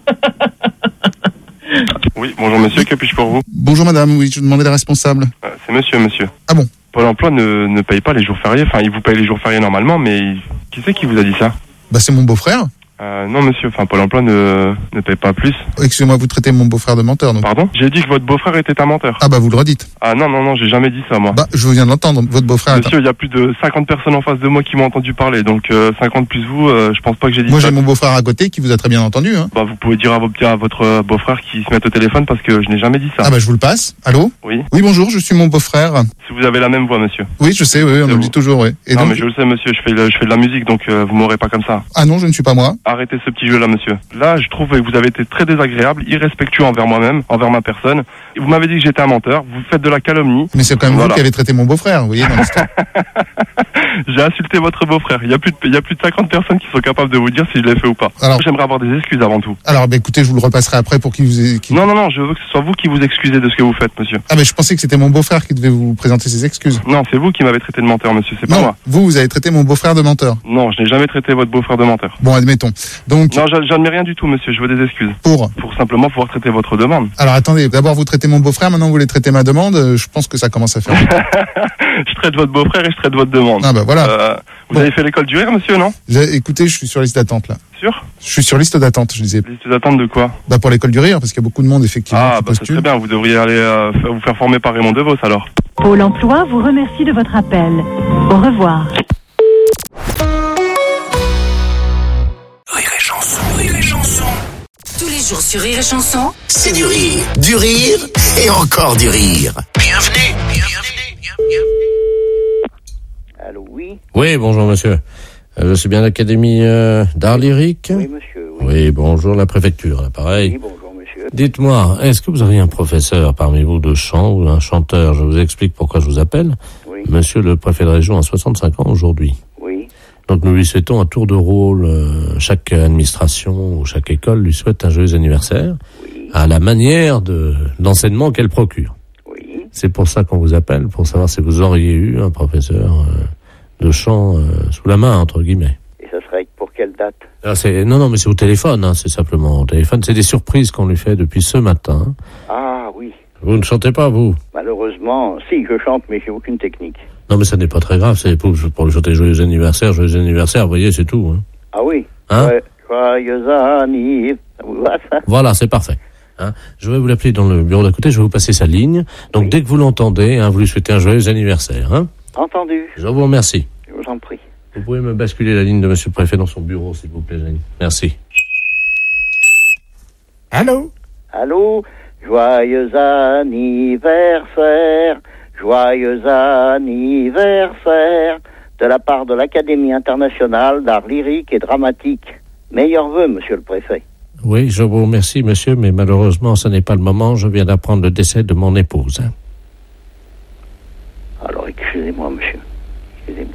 Oui, bonjour monsieur, que puis-je pour vous? Bonjour madame, oui, je demandais la responsable. C'est monsieur. Ah bon? Pôle emploi ne paye pas les jours fériés, enfin il vous paye les jours fériés normalement, mais qui c'est qui vous a dit ça? Bah c'est mon beau-frère. Non monsieur, enfin Pôle emploi ne paye pas plus. Excusez-moi, vous traitez mon beau-frère de menteur, donc. Pardon? J'ai dit que votre beau-frère était un menteur. Ah bah vous le redites. Ah non, j'ai jamais dit ça moi. Bah je viens de l'entendre, votre beau-frère... Monsieur, il y a plus de 50 personnes en face de moi qui m'ont entendu parler, donc 50 plus vous, je pense pas que j'ai dit moi, ça. Moi j'ai mon beauxfrère à côté qui vous a très bien entendu. Hein. Bah vous pouvez dire à votre beau-frère qui se mette au téléphone parce que je n'ai jamais dit ça. Ah bah je vous le passe. Allô? Oui. Oui bonjour, je suis mon beau-frère. Si vous avez la même voix monsieur. Oui je sais, oui, on me le dit toujours, oui. Et non donc... mais je le sais monsieur, je fais de la musique donc vous m'aurez pas comme ça. Ah non, je ne suis pas moi. arrêter ce petit jeu-là, monsieur. Là, je trouve que vous avez été très désagréable, irrespectueux envers moi-même, envers ma personne. Vous m'avez dit que j'étais un menteur, vous faites de la calomnie. Mais c'est quand même vous qui avez traité mon beau-frère, vous voyez, dans l'histoire. J'ai insulté votre beau-frère. Il y a plus de 50 personnes qui sont capables de vous dire si je l'ai fait ou pas. Alors, j'aimerais avoir des excuses avant tout. Alors, écoutez, je vous le repasserai après pour qu'il vous... Non, je veux que ce soit vous qui vous excusez de ce que vous faites, monsieur. Ah, mais je pensais que c'était mon beau-frère qui devait vous présenter ses excuses. Non, c'est vous qui m'avez traité de menteur, monsieur, c'est pas moi. Vous avez traité mon beau-frère de menteur. Non, je n'ai jamais traité votre beau-frère de menteur. Bon, admettons. Donc... Non, j'admets rien du tout, monsieur, je veux des excuses. Pour simplement pouvoir traiter votre demande. Alors, attendez, d'abord vous traitez mon beau-frère, maintenant vous voulez traiter ma demande, je pense que ça commence à faire... Je traite votre beau-frère et je traite votre demande. Ah, bah voilà. Vous avez fait l'école du rire, monsieur, non? Écoutez, je suis sur liste d'attente, là. Sûr? Je suis sur liste d'attente, je disais. Liste d'attente de quoi? Bah, pour l'école du rire, parce qu'il y a beaucoup de monde, effectivement. Ah, bah, c'est très bien, vous devriez aller vous faire former par Raymond DeVos, alors. Pôle emploi vous remercie de votre appel. Au revoir. Rire et chanson, rire et chanson. Tous les jours sur Rire et Chanson, C'est du rire et encore du rire. Bienvenue. Allô, oui. Oui, bonjour monsieur. Je suis bien à l'Académie d'art lyrique. Oui, monsieur. Oui, bonjour la préfecture, l'appareil. Oui, bonjour, monsieur. Dites-moi, est-ce que vous auriez un professeur parmi vous de chant ou un chanteur? Je vous explique pourquoi je vous appelle. Oui. Monsieur le préfet de région a 65 ans aujourd'hui. Oui. Donc nous lui souhaitons un tour de rôle. Chaque administration ou chaque école lui souhaite un joyeux anniversaire. Oui. À la manière d'enseignement qu'elle procure. Oui. C'est pour ça qu'on vous appelle, pour savoir si vous auriez eu un professeur de chant sous la main, entre guillemets. Et ça serait pour quelle date? Non, mais c'est au téléphone, hein, c'est simplement au téléphone. C'est des surprises qu'on lui fait depuis ce matin. Ah, oui. Vous ne chantez pas, vous? Malheureusement, si, je chante, mais j'ai aucune technique. Non, mais ça n'est pas très grave, c'est pour lui chanter joyeux anniversaire, vous voyez, c'est tout. Hein. Ah oui. Hein? Ouais, joyeux anniversaire. Ça vous va, ça? Voilà, c'est parfait. Hein, je vais vous l'appeler dans le bureau d'à côté, je vais vous passer sa ligne. Donc, dès que vous l'entendez, vous lui souhaitez un joyeux anniversaire. Hein. Entendu. Je vous remercie. Je vous en prie. Vous pouvez me basculer la ligne de monsieur le préfet dans son bureau, s'il vous plaît, Jenny. Merci. Allô? Allô? Joyeux anniversaire. Joyeux anniversaire. De la part de l'Académie internationale d'art lyrique et dramatique. Meilleurs vœux, monsieur le préfet. Oui, je vous remercie, monsieur, mais malheureusement, ce n'est pas le moment. Je viens d'apprendre le décès de mon épouse. Hein. Alors, excusez-moi, monsieur. Excusez-moi.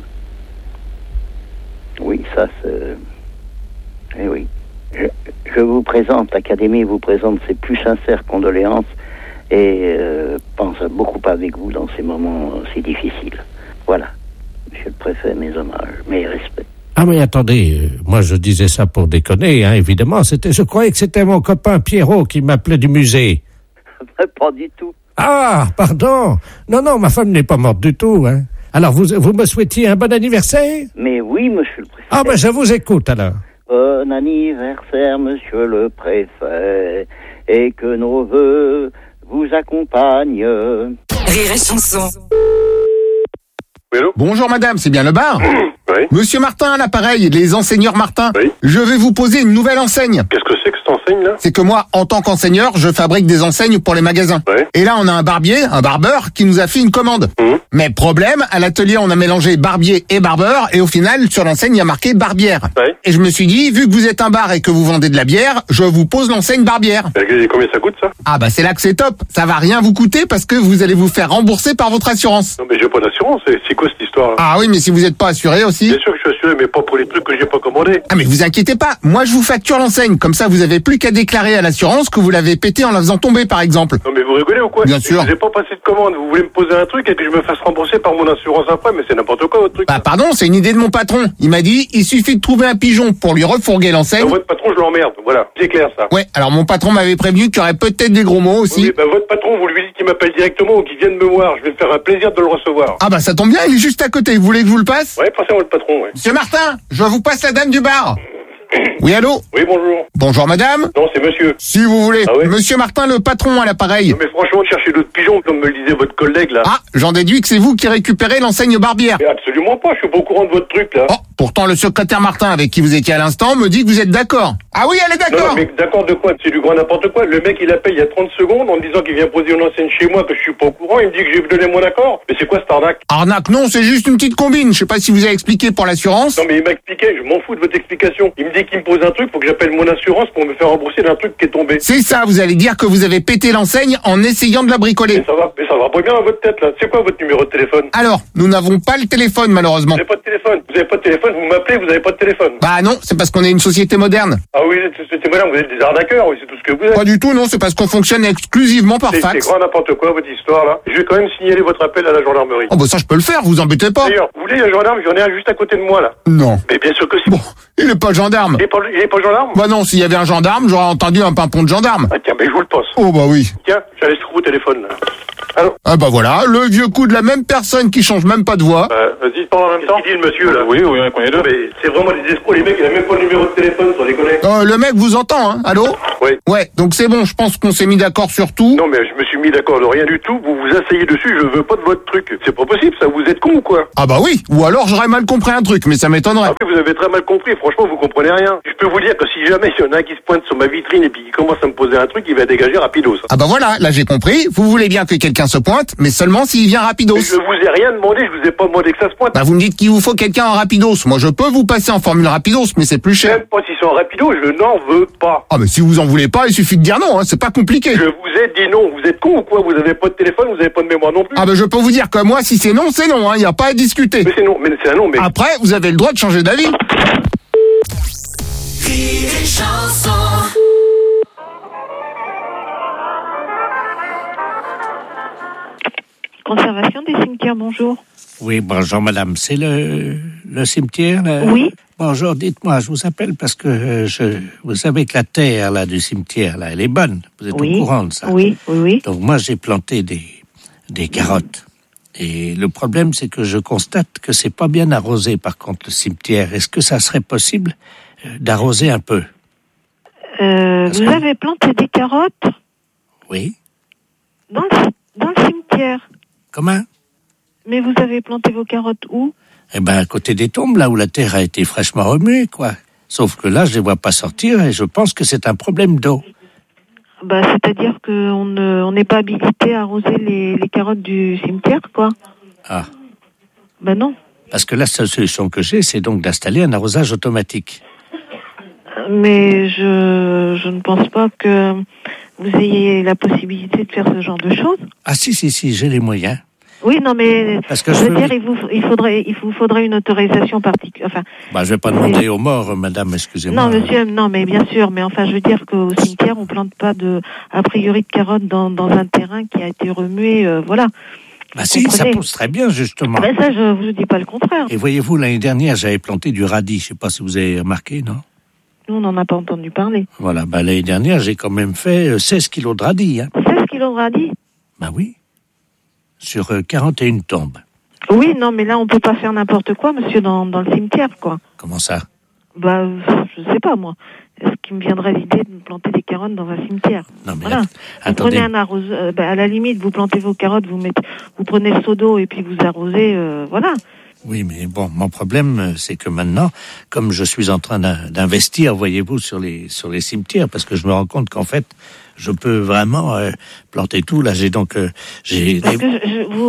Oui, ça, c'est... Eh oui. Je vous présente, l'Académie vous présente ses plus sincères condoléances et pense beaucoup avec vous dans ces moments si difficiles. Voilà. Monsieur le préfet, mes hommages, mes respects. Ah mais attendez, moi je disais ça pour déconner, hein, évidemment. Je croyais que c'était mon copain Pierrot qui m'appelait du musée. Pas du tout. Ah, pardon. Non, ma femme n'est pas morte du tout, hein. Alors vous me souhaitiez un bon anniversaire? Mais oui, monsieur le préfet. Ah ben je vous écoute alors. Bon anniversaire, monsieur le préfet, et que nos vœux vous accompagnent. Rire et Chanson. Hello. Bonjour madame, c'est bien le bar? Oui. Monsieur Martin à l'appareil, les enseigneurs Martin. Oui. Je vais vous poser une nouvelle enseigne. Qu'est-ce que c'est que cette enseigne-là? C'est que moi, en tant qu'enseigneur, je fabrique des enseignes pour les magasins. Ouais. Et là, on a un barbier, un barbeur, qui nous a fait une commande. Mais problème, à l'atelier, on a mélangé barbier et barbeur, et au final, sur l'enseigne, il y a marqué barbière. Ouais. Et je me suis dit, vu que vous êtes un bar et que vous vendez de la bière, je vous pose l'enseigne barbière. Et combien ça coûte, ça? Ah bah c'est là que c'est top. Ça va rien vous coûter parce que vous allez vous faire rembourser par votre assurance. Non, mais j'ai pas d'assurance. C'est quoi cette histoire-là? Ah oui, mais si vous n'êtes pas assuré aussi... Bien sûr que je suis assuré, mais pas pour les trucs que j'ai pas commandés. Ah mais vous inquiétez pas, moi je vous facture l'enseigne, comme ça vous avez plus qu'à déclarer à l'assurance que vous l'avez pété en la faisant tomber par exemple. Non mais vous rigolez ou quoi? Bien sûr. Je vous ai pas passé de commande, vous voulez me poser un truc et que je me fasse rembourser par mon assurance après, mais c'est n'importe quoi votre truc. Bah pardon, c'est une idée de mon patron. Il m'a dit, il suffit de trouver un pigeon pour lui refourguer l'enseigne. Non, votre patron je l'emmerde, voilà, c'est clair ça. Ouais, alors mon patron m'avait prévenu qu'il y aurait peut-être des gros mots aussi. Oui, bah votre patron, vous lui dites qu'il m'appelle directement ou qu'il vienne me voir, je vais me faire un plaisir de le recevoir. Ah bah ça tombe bien, il est juste à côté, vous voulez que je vous le passe? Ouais, passez-moi le patron, ouais. Monsieur Martin, je vous passe la dame du bar. Oui, allô? Oui, bonjour. Bonjour madame. Non, c'est monsieur. Si vous voulez. Ah ouais? Monsieur Martin, le patron à l'appareil. Non mais franchement, cherchez d'autres pigeons, comme me le disait votre collègue là. Ah, j'en déduis que c'est vous qui récupérez l'enseigne barbière. Mais absolument pas, je suis pas au courant de votre truc là. Oh, pourtant le secrétaire Martin avec qui vous étiez à l'instant me dit que vous êtes d'accord. Ah oui, elle est d'accord. Non, mais d'accord de quoi? C'est du grand n'importe quoi. Le mec il appelle il y a 30 secondes en me disant qu'il vient poser une enseigne chez moi, que je suis pas au courant, il me dit que j'ai donné mon accord. Mais c'est quoi cette arnaque? Arnaque non, c'est juste une petite combine. Je sais pas si vous avez expliqué pour l'assurance. Non mais il m'a expliqué, je m'en fous de votre explication. Il me dit dès qu'il me pose un truc, faut que j'appelle mon assurance pour me faire rembourser d'un truc qui est tombé. C'est ça, vous allez dire que vous avez pété l'enseigne en essayant de la bricoler. Mais ça va pas bien à votre tête, là. C'est quoi votre numéro de téléphone? Alors, nous n'avons pas le téléphone, malheureusement. Vous n'avez pas de téléphone. Vous n'avez pas de téléphone, vous m'appelez, vous n'avez pas de téléphone. Bah non, c'est parce qu'on est une société moderne. Ah oui, c'est moderne, vous êtes des arnaqueurs, oui, c'est tout ce que vous êtes. Pas du tout, non, c'est parce qu'on fonctionne exclusivement par fax. C'est grand n'importe quoi, votre histoire, là. Je vais quand même signaler votre appel à la gendarmerie. Oh bah ça, je peux le faire, vous embêtez pas. D'ailleurs, vous voulez un gendarme? J'en ai un juste à côté de moi, là. Non. Mais bien sûr que si. Bon, il est pas gendarme. Il est pas gendarme? Bah non, s'il y avait un gendarme, j'aurais entendu un pimpon de gendarme. Ah tiens, je vous le passe. Oh bah oui. Tiens, j'allais se trouver au téléphone, là. Allô? Ah bah voilà, le vieux coup de la même personne qui change même pas de voix. Vas-y, parle en même temps. Qu'est-ce qu'il dit, le monsieur, là? Oui, on connaît deux. Mais c'est vraiment des escrocs, les mecs, il a même pas le numéro de téléphone, sans déconner. Le mec vous entend, hein? Allô? Oui. Ouais, donc c'est bon, je pense qu'on s'est mis d'accord sur tout. Non, mais je me suis mis d'accord de rien du tout. Vous vous asseyez dessus, je veux pas de votre truc. C'est pas possible, ça. Vous êtes con ou quoi? Ah bah oui, ou alors j'aurais mal compris un truc, mais ça m'étonnerait. Après, vous avez très mal compris. Franchement, vous comprenez rien. Je peux vous dire que si jamais il y en a un qui se pointe sur ma vitrine et puis qui commence à me poser un truc, il va dégager rapidos. Ah bah voilà, là j'ai compris. Vous voulez bien que quelqu'un se pointe, mais seulement s'il vient rapidos. Mais je vous ai rien demandé, je vous ai pas demandé que ça se pointe. Bah vous me dites qu'il vous faut quelqu'un en rapidos. Moi je peux vous passer en formule rapidos, mais c'est plus cher. Même pas s'ils sont en rapidos, je n'en veux pas. Ah mais si vous en voulez pas, il suffit de dire non, hein, c'est pas compliqué. Je vous ai dit non, vous êtes con ou quoi? Vous avez pas de téléphone, vous avez pas de mémoire non plus. Ah bah je peux vous dire que moi si c'est non, hein, y a pas à discuter. Mais c'est non, mais c'est un non, mais... Après, vous avez le droit de changer d'avis. Conservation des cimetières, bonjour. Oui, bonjour madame, c'est le cimetière là? Oui. Bonjour, dites-moi, je vous appelle parce que vous savez que la terre là du cimetière là, elle est bonne. Vous êtes au courant de ça? Oui. Donc moi j'ai planté des carottes. Et le problème c'est que je constate que c'est pas bien arrosé par contre le cimetière. Est-ce que ça serait possible d'arroser un peu? Vous avez planté des carottes? Oui. Dans le cimetière. Comment? Mais vous avez planté vos carottes où? Eh ben, à côté des tombes, là où la terre a été fraîchement remuée, quoi. Sauf que là, je les vois pas sortir et je pense que c'est un problème d'eau. Bah, c'est-à-dire qu'on n'est pas habilité à arroser les carottes du cimetière, quoi. Ah. Ben non. Parce que la seule solution que j'ai, c'est donc d'installer un arrosage automatique. Mais je ne pense pas que vous ayez la possibilité de faire ce genre de choses. Ah si, j'ai les moyens. Oui, non, mais parce que je veux dire, il vous faudrait une autorisation particulière. Enfin, je vais pas demander aux morts, madame, excusez-moi. Non, monsieur, non, mais bien sûr, mais enfin, je veux dire qu'au cimetière, on plante pas a priori de carottes dans un terrain qui a été remué, voilà. Bah si, ça pousse très bien, justement. Mais ça, je vous dis pas le contraire. Et voyez-vous, l'année dernière, j'avais planté du radis. Je sais pas si vous avez remarqué, non? Nous, on n'en a pas entendu parler. Voilà, l'année dernière, j'ai quand même fait 16 kilos de radis. Hein. 16 kilos de radis? Bah oui. Sur 41 tombes. Oui, non, mais là, on peut pas faire n'importe quoi, monsieur, dans le cimetière, quoi. Comment ça? Bah, je sais pas, moi. Est-ce qu'il me viendrait l'idée de planter des carottes dans un cimetière? Non, mais voilà. attendez. Vous prenez un arroseur, à la limite, vous plantez vos carottes, vous prenez le seau d'eau et puis vous arrosez, voilà. Oui, mais bon, mon problème, c'est que maintenant, comme je suis en train d'investir, voyez-vous, sur les cimetières, parce que je me rends compte qu'en fait, je peux vraiment planter tout. Là, j'ai donc... Parce que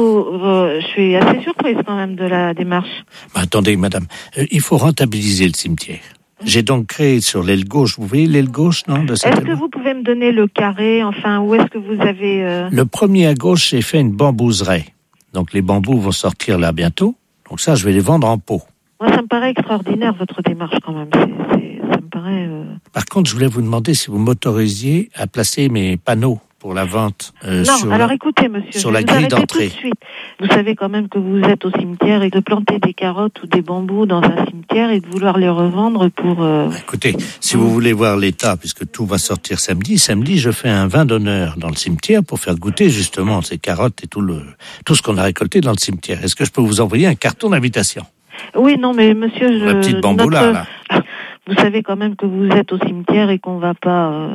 je suis assez surprise quand même de la démarche. Attendez, madame, il faut rentabiliser le cimetière. J'ai donc créé sur l'aile gauche, vous voyez l'aile gauche, non, de cette Est-ce que vous pouvez me donner le carré, enfin, où est-ce que vous avez... Le premier à gauche, j'ai fait une bambouseraie. Donc les bambous vont sortir là bientôt. Donc ça, je vais les vendre en pot. Moi, ça me paraît extraordinaire, votre démarche, quand même. Ça me paraît... Par contre, je voulais vous demander si vous m'autorisiez à placer mes panneaux pour la vente écoutez, monsieur, sur la grille d'entrée. Tout de suite. Vous savez quand même que vous êtes au cimetière et de planter des carottes ou des bambous dans un cimetière et de vouloir les revendre pour... Écoutez, si vous voulez voir l'état, puisque tout va sortir samedi, je fais un vin d'honneur dans le cimetière pour faire goûter justement ces carottes et tout ce qu'on a récolté dans le cimetière. Est-ce que je peux vous envoyer un carton d'invitation? Oui, non, mais monsieur... La petite bambou là. Vous savez quand même que vous êtes au cimetière et qu'on va pas...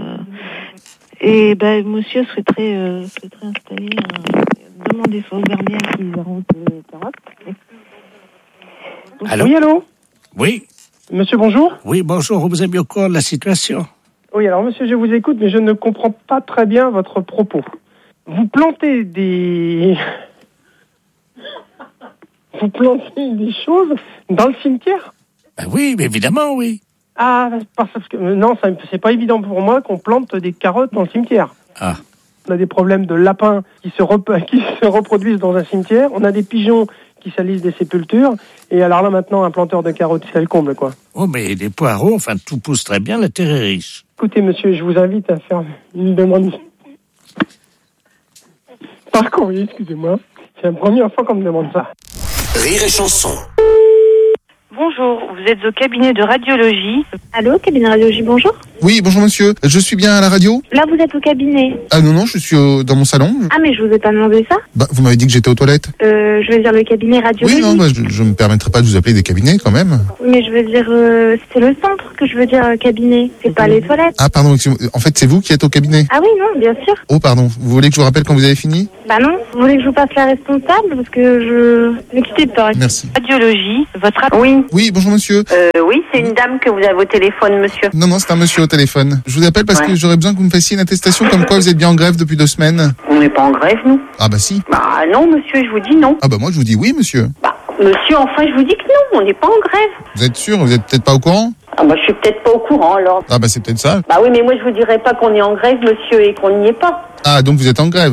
Et ben, monsieur souhaiterait installer... Demandez soit au gardien qui arrose les carottes. Allô? Oui, allô? Oui. Monsieur, bonjour. Oui, bonjour. Vous avez au courant de la situation? Oui, alors monsieur, je vous écoute, mais je ne comprends pas très bien votre propos. Vous plantez des choses dans le cimetière? Ben oui, mais évidemment, oui. Ah, parce que non, c'est pas évident pour moi qu'on plante des carottes dans le cimetière. Ah. On a des problèmes de lapins qui se reproduisent dans un cimetière. On a des pigeons qui salissent des sépultures. Et alors là, maintenant, un planteur de carottes, c'est le comble, quoi. Oh, mais les poireaux, enfin, tout pousse très bien, la terre est riche. Écoutez, monsieur, je vous invite à faire une demande par courrier, excusez-moi. C'est la première fois qu'on me demande ça. Rire et chanson. Bonjour, vous êtes au cabinet de radiologie. Allô, cabinet de radiologie, bonjour. Oui, bonjour monsieur. Je suis bien à la radio ? Là, vous êtes au cabinet. Ah non, je suis dans mon salon. Ah, mais je vous ai pas demandé ça. Bah, vous m'avez dit que j'étais aux toilettes. Je veux dire le cabinet radiologie. Oui, non, bah, je me permettrai pas de vous appeler des cabinets quand même. Oui, mais je veux dire, c'est le centre que je veux dire cabinet. C'est pas les toilettes. Ah pardon, excusez-moi. En fait, c'est vous qui êtes au cabinet ? Ah oui, non, bien sûr. Oh pardon, vous voulez que je vous rappelle quand vous avez fini ? Bah non, vous voulez que je vous passe la responsable parce que je... Ne quittez pas. Merci. Radiologie, votre... Oui. Oui, bonjour monsieur. Oui, c'est une dame que vous avez au téléphone, monsieur. Non, c'est un monsieur au téléphone. Je vous appelle parce que j'aurais besoin que vous me fassiez une attestation comme quoi vous êtes bien en grève depuis 2 semaines. On n'est pas en grève, nous. Ah bah si. Bah non, monsieur, je vous dis non. Ah bah moi je vous dis oui, monsieur. Bah, monsieur, enfin, je vous dis que non, on n'est pas en grève. Vous êtes sûr ? Vous êtes peut-être pas au courant ? Ah bah, je suis peut-être pas au courant, alors. Ah bah c'est peut-être ça. Bah oui, mais moi, je vous dirais pas qu'on est en grève, monsieur, et qu'on n'y est pas. Ah donc vous êtes en grève ?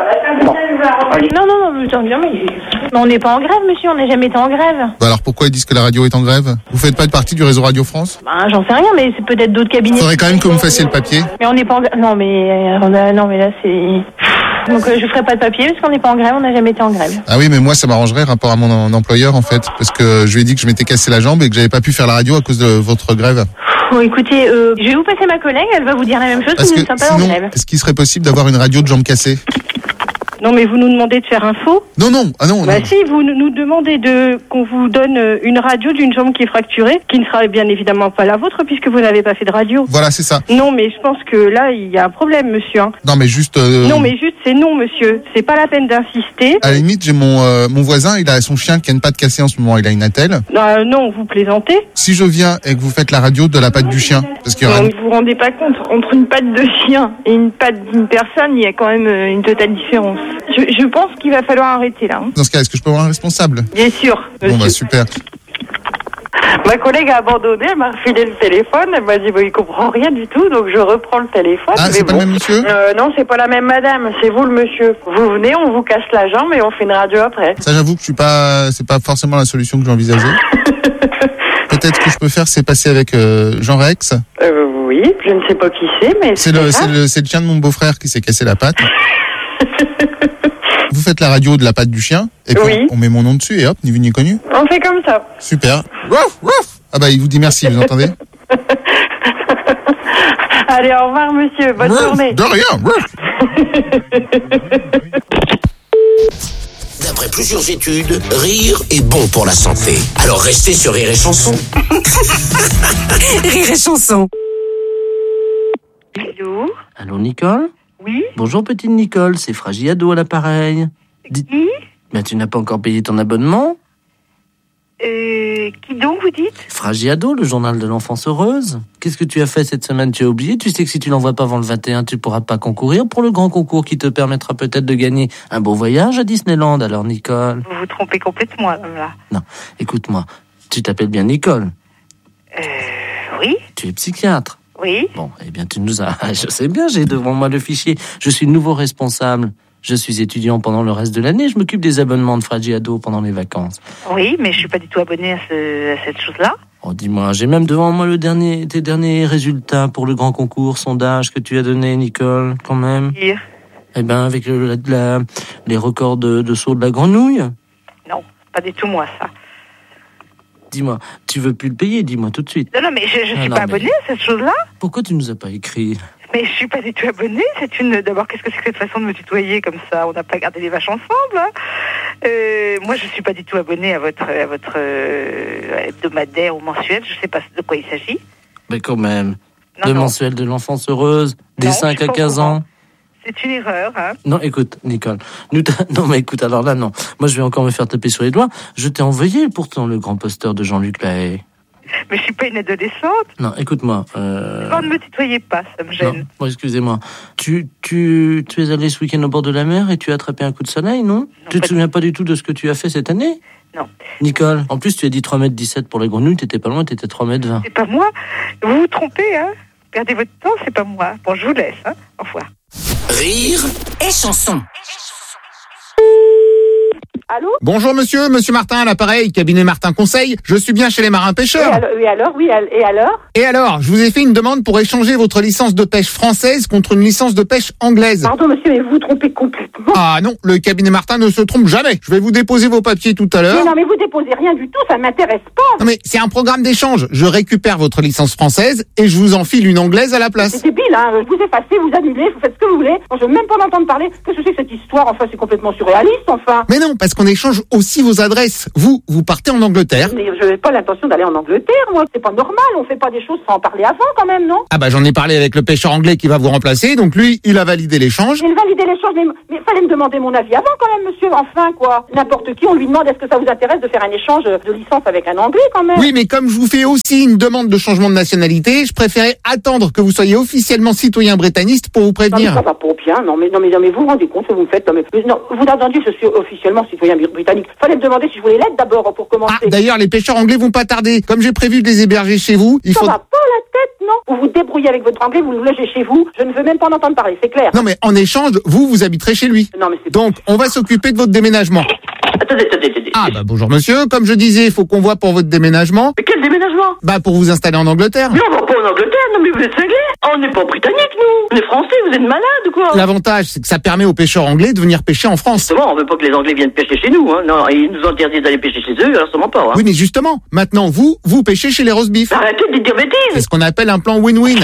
Non, mais on n'est pas en grève, monsieur, on n'a jamais été en grève. Bah alors pourquoi ils disent que la radio est en grève ? Vous faites pas partie du réseau Radio France ? Bah, j'en sais rien, mais c'est peut-être d'autres cabinets. Faudrait quand même que vous me fassiez le papier. Mais on n'est pas en grève. Non, mais là, c'est... Donc je ferai pas de papier parce qu'on n'est pas en grève, on n'a jamais été en grève. Ah oui, mais moi ça m'arrangerait rapport à mon employeur en fait, parce que je lui ai dit que je m'étais cassé la jambe et que j'avais pas pu faire la radio à cause de votre grève. Bon, écoutez, je vais vous passer ma collègue, elle va vous dire la même chose, Parce nous que ne sommes pas en sinon, grève. est-ce qu'il serait possible d'avoir une radio de jambes cassées ? Non, mais vous nous demandez de faire un faux ? Non, ah non. Bah si, vous nous demandez qu'on vous donne une radio d'une jambe qui est fracturée, qui ne sera bien évidemment pas la vôtre puisque vous n'avez pas fait de radio. Voilà, c'est ça. Non, mais je pense que là, il y a un problème, monsieur. Hein. Non, mais juste... Non, mais juste, c'est non, monsieur. C'est pas la peine d'insister. À la limite, j'ai mon voisin, il a son chien qui a une patte cassée en ce moment, il a une attelle. Non, vous plaisantez. Si je viens et que vous faites la radio de la patte du chien, parce qu'il y aura... Non, vous vous rendez pas compte, entre une patte de chien et une patte d'une personne, il y a quand même une totale différence. Je pense qu'il va falloir arrêter là. Hein. Dans ce cas, est-ce que je peux avoir un responsable ? Bien sûr. Bon bah super. Ma collègue a abandonné, elle m'a refilé le téléphone, elle m'a dit il comprend rien du tout, donc je reprends le téléphone. Ah, c'est pas le même monsieur ? Non, c'est pas la même madame, c'est vous le monsieur. Vous venez, on vous casse la jambe et on fait une radio après. Ça, j'avoue que c'est pas forcément la solution que j'envisageais. Peut-être que je peux faire, c'est passer avec Jean Rex. Oui, je ne sais pas qui c'est, mais c'est le chien de mon beau-frère qui s'est cassé la patte. Vous faites la radio de la patte du chien, et puis on met mon nom dessus, et hop, ni vu ni connu. On fait comme ça. Super. Ah bah, il vous dit merci, vous entendez ? Allez, au revoir, monsieur. Bonne journée. De rien. D'après plusieurs études, rire est bon pour la santé. Alors restez sur Rire et Chanson. Rire et Chanson. Allô ? Allô, Nicole ? Oui ? Bonjour, petite Nicole, c'est Fragiado à l'appareil. Qui ? Mais tu n'as pas encore payé ton abonnement ? Qui donc, vous dites ? Fragiado, le journal de l'enfance heureuse. Qu'est-ce que tu as fait cette semaine ? Tu as oublié ? Tu sais que si tu l'envoies pas avant le 21, tu pourras pas concourir pour le grand concours qui te permettra peut-être de gagner un beau voyage à Disneyland. Alors, Nicole ? Vous vous trompez complètement, là. Non, écoute-moi. Tu t'appelles bien Nicole ? Oui. Tu es psychiatre ? Oui. Bon, eh bien, tu nous as... Je sais bien, j'ai devant moi le fichier. Je suis le nouveau responsable. Je suis étudiant pendant le reste de l'année. Je m'occupe des abonnements de Fragiado pendant les vacances. Oui, mais je suis pas du tout abonné à cette chose-là. Oh, dis-moi, j'ai même devant moi tes derniers résultats pour le grand concours sondage que tu as donné, Nicole, quand même. Pire. Eh ben, avec les records de saut de la grenouille. Non, pas du tout moi, ça. Dis-moi, tu veux plus le payer, dis-moi tout de suite. Non, mais je suis pas abonné à cette chose-là. Pourquoi tu nous as pas écrit ? Mais je suis pas du tout abonnée. D'abord, qu'est-ce que c'est que cette façon de me tutoyer comme ça ? On n'a pas gardé les vaches ensemble. Hein. Moi, je suis pas du tout abonnée à votre hebdomadaire ou mensuel. Je sais pas de quoi il s'agit. Mais quand même. Mensuel de l'enfance heureuse, des 5 à 15 ans. C'est une erreur, hein. Non, écoute, Nicole. Non, mais écoute, alors là, non. Moi, je vais encore me faire taper sur les doigts. Je t'ai envoyé, pourtant, le grand poster de Jean-Luc Lahaye. Mais je suis pas une adolescente. Non, écoute-moi. Ne me tutoyez pas, ça me gêne. Non, bon, excusez-moi. Tu es allé ce week-end au bord de la mer et tu as attrapé un coup de soleil, non ? Tu te souviens pas du tout de ce que tu as fait cette année ? Non. Nicole, en plus tu as dit 3,17 m pour les grenouilles, t'étais pas loin, t'étais 3,20 m. C'est pas moi. Vous vous trompez, hein. Perdez votre temps, c'est pas moi. Bon, je vous laisse, hein. Au revoir. Rire et chanson. Allô ? Bonjour monsieur Martin à l'appareil, cabinet Martin Conseil. Je suis bien chez les marins pêcheurs. Et alors ? Et alors, je vous ai fait une demande pour échanger votre licence de pêche française contre une licence de pêche anglaise. Pardon monsieur, mais vous vous trompez complètement. Ah non, le cabinet Martin ne se trompe jamais. Je vais vous déposer vos papiers tout à l'heure. Non, mais vous déposez rien du tout, ça ne m'intéresse pas. Non mais c'est un programme d'échange. Je récupère votre licence française et je vous enfile une anglaise à la place. C'est débile, hein. Vous effacez, vous annulez, vous faites ce que vous voulez. Moi, je veux même pas l'entendre parler. Qu'est-ce que c'est que cette histoire ? Enfin, c'est complètement surréaliste, enfin. Mais non, parce qu'on échange aussi vos adresses. Vous partez en Angleterre. Mais je n'ai pas l'intention d'aller en Angleterre, moi. C'est pas normal, on fait pas des choses sans en parler avant, quand même, non ? Ah bah j'en ai parlé avec le pêcheur anglais qui va vous remplacer, donc lui, il a validé l'échange. Il validé l'échange, mais fallait me demander mon avis avant, quand même, monsieur. Enfin, quoi. N'importe qui, on lui demande est-ce que ça vous intéresse de faire un échange de licence avec un Anglais, quand même. Oui, mais comme je vous fais aussi une demande de changement de nationalité, je préférais attendre que vous soyez officiellement citoyen britannique pour vous prévenir. Non, mais ça va pas bien. Non, mais vous vous rendez compte ce que vous me faites. Non, vous attendiez que je suis officiellement citoyen britannique. Fallait me demander si je voulais l'être d'abord pour commencer. Ah, d'ailleurs, les pêcheurs anglais vont pas tarder. Comme j'ai prévu de les héberger chez vous, ça va pas la tête, non ? Vous vous débrouillez avec votre anglais, vous le logez chez vous. Je ne veux même pas en entendre parler, c'est clair. Non, mais en échange, vous habiterez chez lui. Non, mais c'est... Donc, on va s'occuper de votre déménagement. Attendez. Ah, bah bonjour monsieur. Comme je disais, il faut qu'on voit pour votre déménagement. Mais quel déménagement ? Bah pour vous installer en Angleterre. Mais on va pas en Angleterre, non mais vous êtes cinglés. On n'est pas britannique, nous. On est français, vous êtes malades ou quoi ? L'avantage, c'est que ça permet aux pêcheurs anglais de venir pêcher en France. Justement, on veut pas que les Anglais viennent pêcher chez nous, hein. Non, ils nous interdisent d'aller pêcher chez eux, alors sûrement pas, hein. Oui, mais justement, maintenant, vous pêchez chez les roast beef. Arrêtez de dire bêtises. C'est ce qu'on appelle un plan win-win.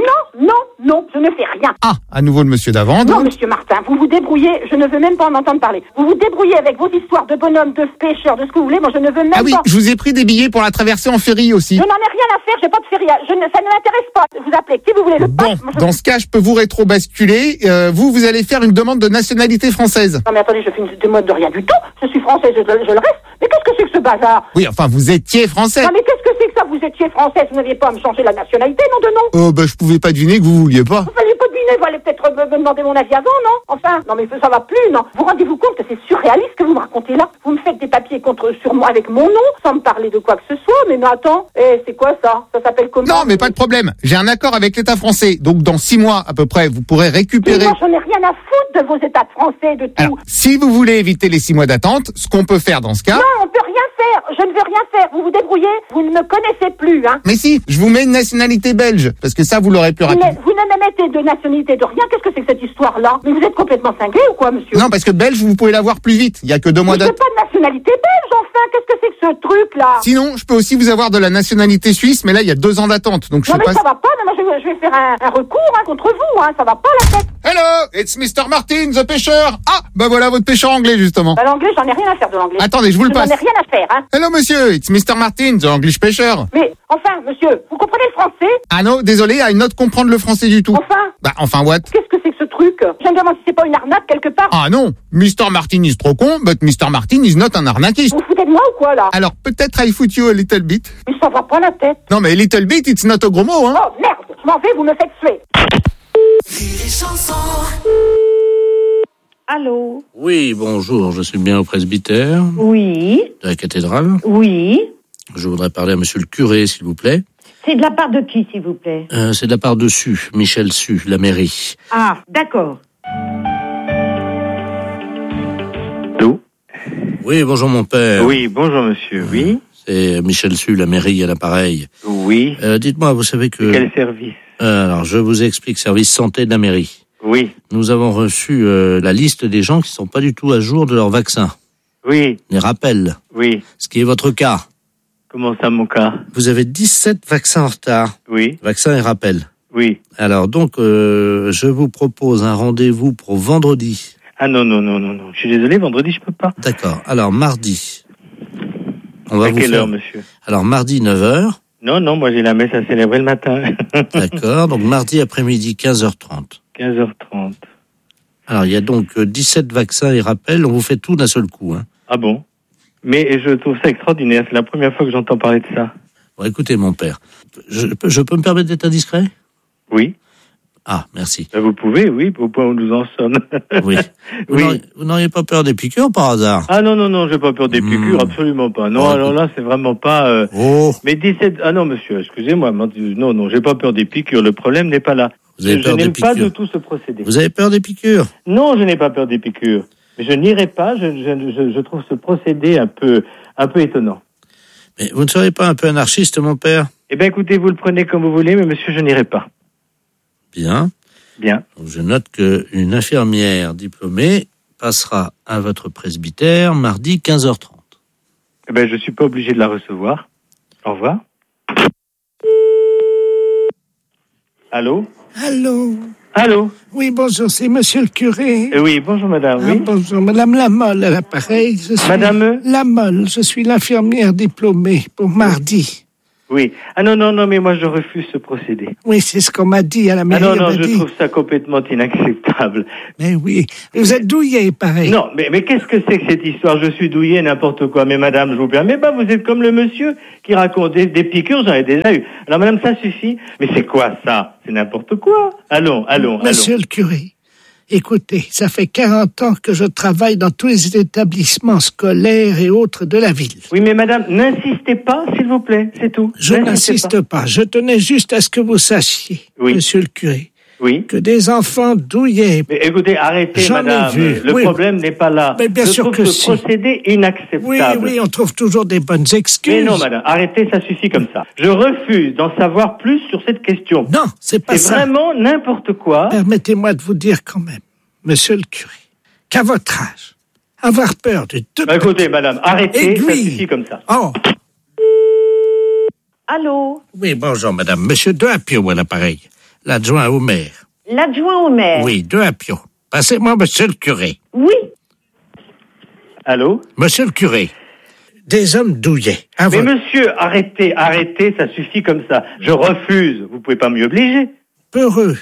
Non, je ne fais rien. Ah, à nouveau le monsieur d'avant. Non, monsieur Martin, vous vous débrouillez, je ne veux même pas en entendre parler. Vous vous débrouillez avec vos histoires de bonhommes, de pêcheurs, de ce que vous voulez, moi je ne veux même pas... Ah oui, je vous ai pris des billets pour la traversée en ferry aussi. Je n'en ai rien à faire, j'ai pas de ferry, ça ne m'intéresse pas. Vous appelez qui vous voulez, le pape. Bon, dans ce cas, je peux vous rétro-basculer. Vous allez faire une demande de nationalité française. Non mais attendez, je fais une demande de rien du tout. Je suis française, je le reste. Mais qu'est-ce que c'est que ce bazar ? Oui, enfin, vous étiez français. Non mais qu'est-ce que c'est que ça ? Vous étiez française, vous n'aviez pas à me changer la nationalité, non de nom ? Oh, bah je pouvais pas deviner que vous vouliez pas. Vous vouliez pas deviner, vous allez peut-être me demander mon avis avant, non ? Enfin, non mais ça va plus, non ? Vous rendez-vous compte que c'est surréaliste ce que vous me racontez là ? Vous me faites des papiers sur moi avec mon nom, sans me parler de quoi que ce soit, mais attends, c'est quoi ça ? Ça s'appelle comment ? Non, mais pas de problème. J'ai un accord avec l'État français, donc dans 6 mois à peu près, vous pourrez récupérer... Mais moi, j'en ai rien à foutre de vos États français, de tout. Alors, si vous voulez éviter les 6 mois d'attente, ce qu'on peut faire dans ce cas... Non, on peut rien faire. Je ne veux rien faire. Vous vous débrouillez. Vous ne me connaissez plus, hein. Mais si, je vous mets une nationalité belge, parce que ça, vous l'aurez plus rapide. Vous ne me mettez de nationalité de rien. Qu'est-ce que c'est que cette histoire-là ? Mais vous êtes complètement cinglé ou quoi, monsieur ? Non, parce que belge, vous pouvez l'avoir plus vite. Il y a que 2 mois d'attente. Je n'ai pas de nationalité belge, enfin. Qu'est-ce que c'est que ce truc-là ? Sinon, je peux aussi vous avoir de la nationalité suisse, mais là, il y a 2 ans d'attente. Donc, non, mais ça va pas. Mais moi, je vais faire un recours contre vous, hein. Ça va pas, la tête. Hello, it's Mr. Martin, the pêcheur. Ah, bah voilà votre pêcheur anglais, justement. Bah, l'anglais, j'en ai rien à faire de l'anglais. Attendez, je vous le passe. J'en ai rien à faire, hein. Hello, monsieur, it's Mr. Martin, the English pêcheur. Mais, enfin, monsieur, vous comprenez le français ? Ah non, désolé, I not comprendre le français du tout. Enfin ? Bah, enfin, what ? Qu'est-ce que c'est que ce truc ? Je me demande si c'est pas une arnaque quelque part. Ah non, Mr. Martin is trop con, but Mr. Martin is not un arnaquiste. Vous foutez de moi ou quoi, là ? Alors, peut-être I foot you a little bit. Mais ça va pas la tête. Non, mais little bit, it's not a gros mot, hein. Oh, merde, je m'en vais, vous me faites suer. Allô ? Oui, bonjour, je suis bien au presbytère. Oui. De la cathédrale. Oui. Je voudrais parler à monsieur le curé, s'il vous plaît. C'est de la part de qui, s'il vous plaît ? C'est de la part de Su, Michel Su, la mairie. Ah, d'accord. Allô ? Oui, bonjour mon père. Oui, bonjour monsieur, oui. C'est Michel Su, la mairie à l'appareil. Oui. Dites-moi, vous savez que... Quel service ? Alors, je vous explique, service santé de la mairie. Oui. Nous avons reçu la liste des gens qui ne sont pas du tout à jour de leur vaccin. Oui. Les rappels. Oui. Ce qui est votre cas. Comment ça, mon cas ? Vous avez 17 vaccins en retard. Oui. Vaccins et rappels. Oui. Alors, donc, je vous propose un rendez-vous pour vendredi. Ah non. Je suis désolé, vendredi, je peux pas. D'accord. Alors, mardi. On va à quelle heure, monsieur ? Alors, mardi, 9h. Non, moi j'ai la messe à célébrer le matin. D'accord, donc mardi après-midi, 15h30. 15h30. Alors, il y a donc 17 vaccins et rappels, on vous fait tout d'un seul coup. Hein. Ah bon ? Mais je trouve ça extraordinaire, c'est la première fois que j'entends parler de ça. Bon, écoutez, mon père, je peux me permettre d'être indiscret ? Oui. Ah, merci. Vous pouvez, oui, au point où nous en sommes. Oui. Vous n'auriez pas peur des piqûres par hasard? Ah non, j'ai pas peur des piqûres, absolument pas. Non, alors là, c'est vraiment pas... Mais 17... Ah non, monsieur, excusez-moi. Non, j'ai pas peur des piqûres. Le problème n'est pas là. Je n'aime pas du tout ce procédé. Vous avez peur des piqûres? Non, je n'ai pas peur des piqûres. Mais je n'irai pas. Je trouve ce procédé un peu étonnant. Mais vous ne serez pas un peu anarchiste, mon père? Eh bien, écoutez, vous le prenez comme vous voulez, mais monsieur, je n'irai pas. Bien. Donc, je note qu'une infirmière diplômée passera à votre presbytère mardi 15h30. Eh bien, je suis pas obligé de la recevoir. Au revoir. Allô? Allô? Oui, bonjour, c'est monsieur le curé. Oui, bonjour madame, oui. Bonjour, madame Lamolle à l'appareil. Madame Lamolle, je suis l'infirmière diplômée pour mardi. Oui. Ah non, mais moi je refuse ce procédé. Oui, c'est ce qu'on m'a dit à la mairie. Ah non, je trouve ça complètement inacceptable. Mais oui, vous êtes douillé, pareil. Non, mais qu'est-ce que c'est que cette histoire? Je suis douillé, n'importe quoi. Mais madame, je vous permets pas, vous êtes comme le monsieur qui raconte des piqûres, j'en ai déjà eu. Alors madame, ça suffit. Mais c'est quoi ça? C'est n'importe quoi. Allons. Monsieur le curé, écoutez, ça fait 40 ans que je travaille dans tous les établissements scolaires et autres de la ville. Oui, mais madame, n'insistez pas, s'il vous plaît, c'est tout. Je n'insiste pas. Je tenais juste à ce que vous sachiez, monsieur le curé, que des enfants douillés... Mais écoutez, arrêtez, madame. Le problème n'est pas là. Mais bien sûr que ce procédé inacceptable. Oui, on trouve toujours des bonnes excuses. Mais non, madame, arrêtez, ça suffit comme ça. Je refuse d'en savoir plus sur cette question. Non, c'est pas ça. C'est vraiment n'importe quoi. Permettez-moi de vous dire quand même, monsieur le curé, qu'à votre âge, avoir peur de deux... Écoutez, madame, arrêtez, ça suffit comme ça. Oh. Allô? Oui, bonjour, madame. Monsieur De Apio à l'appareil. L'adjoint au maire. L'adjoint au maire? Oui, De Apio. Passez-moi monsieur le curé. Oui. Allô? Monsieur le curé. Des hommes douillés. Mais monsieur, arrêtez, ça suffit comme ça. Je refuse. Vous pouvez pas m'y obliger. Peureux.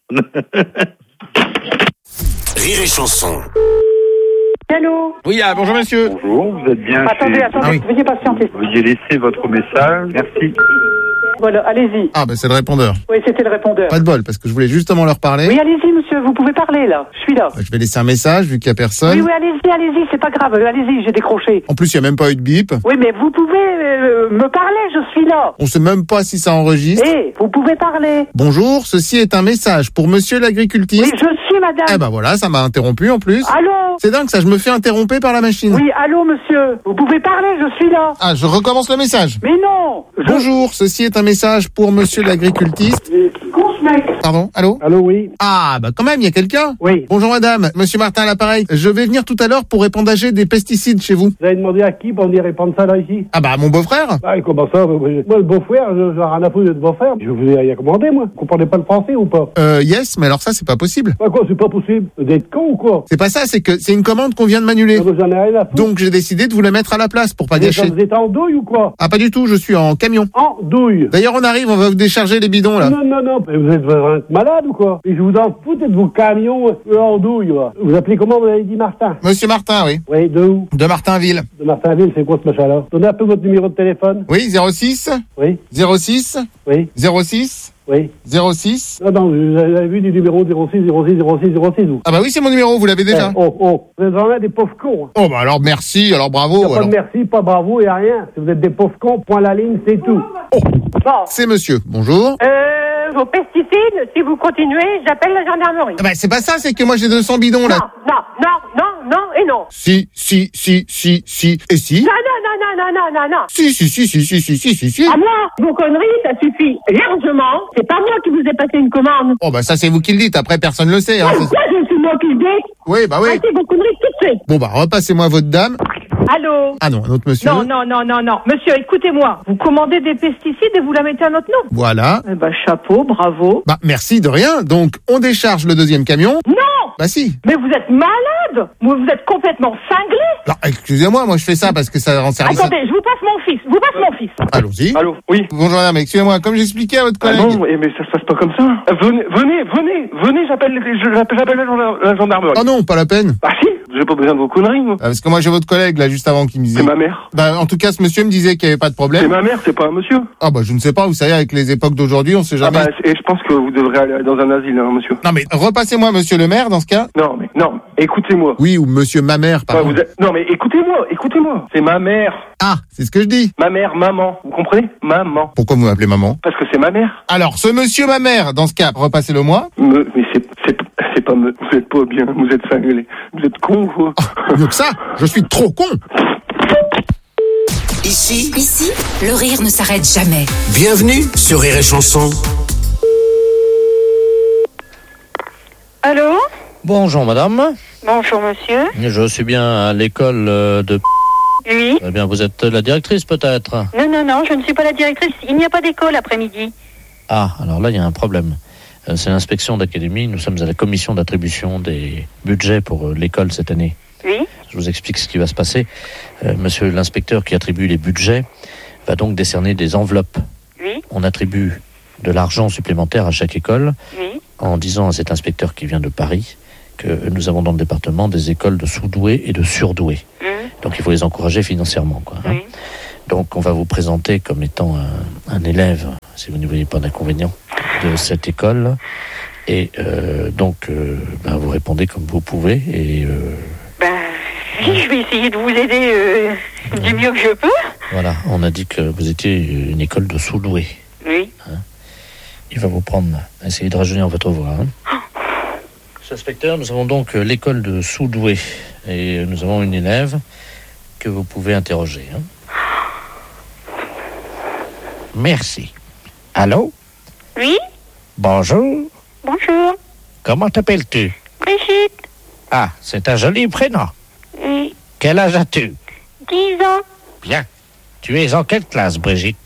Rire et chanson. Allô? Oui, bonjour monsieur. Bonjour, vous êtes bien Attendez, veuillez patienter. Veuillez laisser votre message. Merci. Voilà, allez-y. Ah, c'est le répondeur. Oui, c'était le répondeur. Pas de bol, parce que je voulais justement leur parler. Oui, allez-y, monsieur, vous pouvez parler, là. Je suis là. Je vais laisser un message, vu qu'il n'y a personne. Oui, allez-y, c'est pas grave. Allez-y, j'ai décroché. En plus, il n'y a même pas eu de bip. Oui, mais vous pouvez me parler, je suis là. On sait même pas si ça enregistre. Vous pouvez parler. Bonjour, ceci est un message pour monsieur l'agricultiste. Oui, je suis madame. Eh ben voilà, ça m'a interrompu en plus. Allô? C'est dingue, ça, je me fais interromper par la machine. Oui, allô, monsieur. Vous pouvez parler, je suis là. Ah, je recommence le message. Mais non. Bonjour, ceci est un message pour monsieur l'agricultiste. Pardon, allô? Allô, oui. Ah, bah quand même, il y a quelqu'un? Oui. Bonjour madame, monsieur Martin à l'appareil. Je vais venir tout à l'heure pour épandager des pesticides chez vous. Vous avez demandé à qui pour venir répondre ça là ici? Ah bah, mon beau-frère. Ah, et comment ça? Moi, le beau-frère, j'ai rien à foutre de beau-frère. Je vous ai rien commandé, moi. Vous comprenez pas le français ou pas? Yes, mais alors ça, c'est pas possible. Bah quoi, c'est pas possible? Vous êtes con ou quoi? C'est pas ça, c'est que c'est une commande qu'on vient de m'annuler. Ah, j'en ai rien à foutre. Donc j'ai décidé de vous la mettre à la place pour pas gâcher. Vous êtes en douille ou quoi? Ah, pas du tout, je suis en camion. En douille? D'ailleurs, on arrive, on va vous décharger les bidons, là. Non, mais vous êtes malade ou quoi? Et je vous en fous de vos camions en douille, là. Vous appelez comment, vous avez dit Martin? Monsieur Martin, oui. Oui, de où? De Martinville. De Martinville, c'est quoi ce machin-là? Donnez un peu votre numéro de téléphone. Oui, 06. Oui. 06. Oui. 06. Oui. 06. Non, vous avez vu du numéro 06, vous. Ah bah oui, c'est mon numéro, vous l'avez déjà. Vous êtes vraiment des pauvres cons. Oh bah alors merci, alors bravo. Pas de merci, pas bravo et rien. Si vous êtes des pauvres cons, point la ligne, c'est tout. C'est monsieur, bonjour. Vos pesticides, si vous continuez, j'appelle la gendarmerie. Ah bah c'est pas ça, c'est que moi j'ai 200 bidons là. Non et non. Si, et si. Non. Si. À moi, vos conneries, ça suffit largement. C'est pas moi qui vous ai passé une commande. Oh bah ça c'est vous qui le dites, après personne le sait. Hein, pourquoi c'est moi qui le dis? Oui, bah oui. Arrêtez vos conneries tout de suite. Bon bah repassez-moi votre dame. Allô? Ah non, un autre monsieur. Non. Monsieur, écoutez-moi. Vous commandez des pesticides et vous la mettez à notre nom. Voilà. Eh ben, chapeau, bravo. Bah, merci de rien. Donc, on décharge le deuxième camion. Non! Bah, si. Mais vous êtes malade! Vous êtes complètement cinglé! Non, excusez-moi, moi, je fais ça parce que ça rend service. Attendez, je vous passe mon fils. Vous passez mon fils. Allons-y. Allô, oui. Bonjour madame, excusez-moi, comme j'expliquais à votre collègue... Ah non, mais ça se passe pas comme ça. Venez, j'appelle la gendarmerie. Ah non, pas la peine. Ah si, j'ai pas besoin de vos conneries, moi. Parce que moi j'ai votre collègue là juste avant qui me disait... C'est ma mère. Bah en tout cas ce monsieur me disait qu'il n'y avait pas de problème. C'est ma mère, c'est pas un monsieur. Ah bah je ne sais pas, vous savez avec les époques d'aujourd'hui on sait jamais... Ah bah et je pense que vous devrez aller dans un asile, hein, monsieur. Non mais repassez-moi monsieur le maire dans ce cas. Non, écoutez-moi. Oui, ou monsieur ma mère, pardon. Non mais écoutez-moi. C'est ma mère. Ah, c'est ce que je dis. Ma mère, maman. Vous comprenez? Maman. Pourquoi vous m'appelez maman? Parce que c'est ma mère. Alors, ce monsieur ma mère, dans ce cas, repassez-le moi. Mais c'est pas... Vous êtes pas bien, vous êtes cinglé. Vous êtes con, vous. Oh, mieux que ça, je suis trop con. Ici, le rire ne s'arrête jamais. Bienvenue sur Rire et Chanson. Allô? Bonjour madame. Bonjour monsieur. Je suis bien à l'école de... Oui. Eh bien, vous êtes la directrice peut-être? Non, je ne suis pas la directrice. Il n'y a pas d'école après-midi. Ah, alors là, il y a un problème. C'est l'inspection d'académie. Nous sommes à la commission d'attribution des budgets pour l'école cette année. Oui. Je vous explique ce qui va se passer. Monsieur l'inspecteur qui attribue les budgets va donc décerner des enveloppes. Oui. On attribue de l'argent supplémentaire à chaque école en disant à cet inspecteur qui vient de Paris que nous avons dans le département des écoles de sous-doués et de surdoués. Donc il faut les encourager financièrement, quoi. Hein. Donc on va vous présenter comme étant un élève, si vous ne voyez pas d'inconvénient, de cette école. Et vous répondez comme vous pouvez. Et je vais essayer de vous aider du mieux que je peux. Voilà, on a dit que vous étiez une école de sous-doués. Oui. Hein. Il va vous prendre, essayer de rajeunir votre voix. Hein. Monsieur l'inspecteur, nous avons donc l'école de sous-doués. Et nous avons une élève que vous pouvez interroger. Hein. Merci. Allô? Oui? Bonjour. Bonjour. Comment t'appelles-tu? Brigitte. Ah, c'est un joli prénom. Oui. Quel âge as-tu? 10 ans. Bien. Tu es en quelle classe, Brigitte?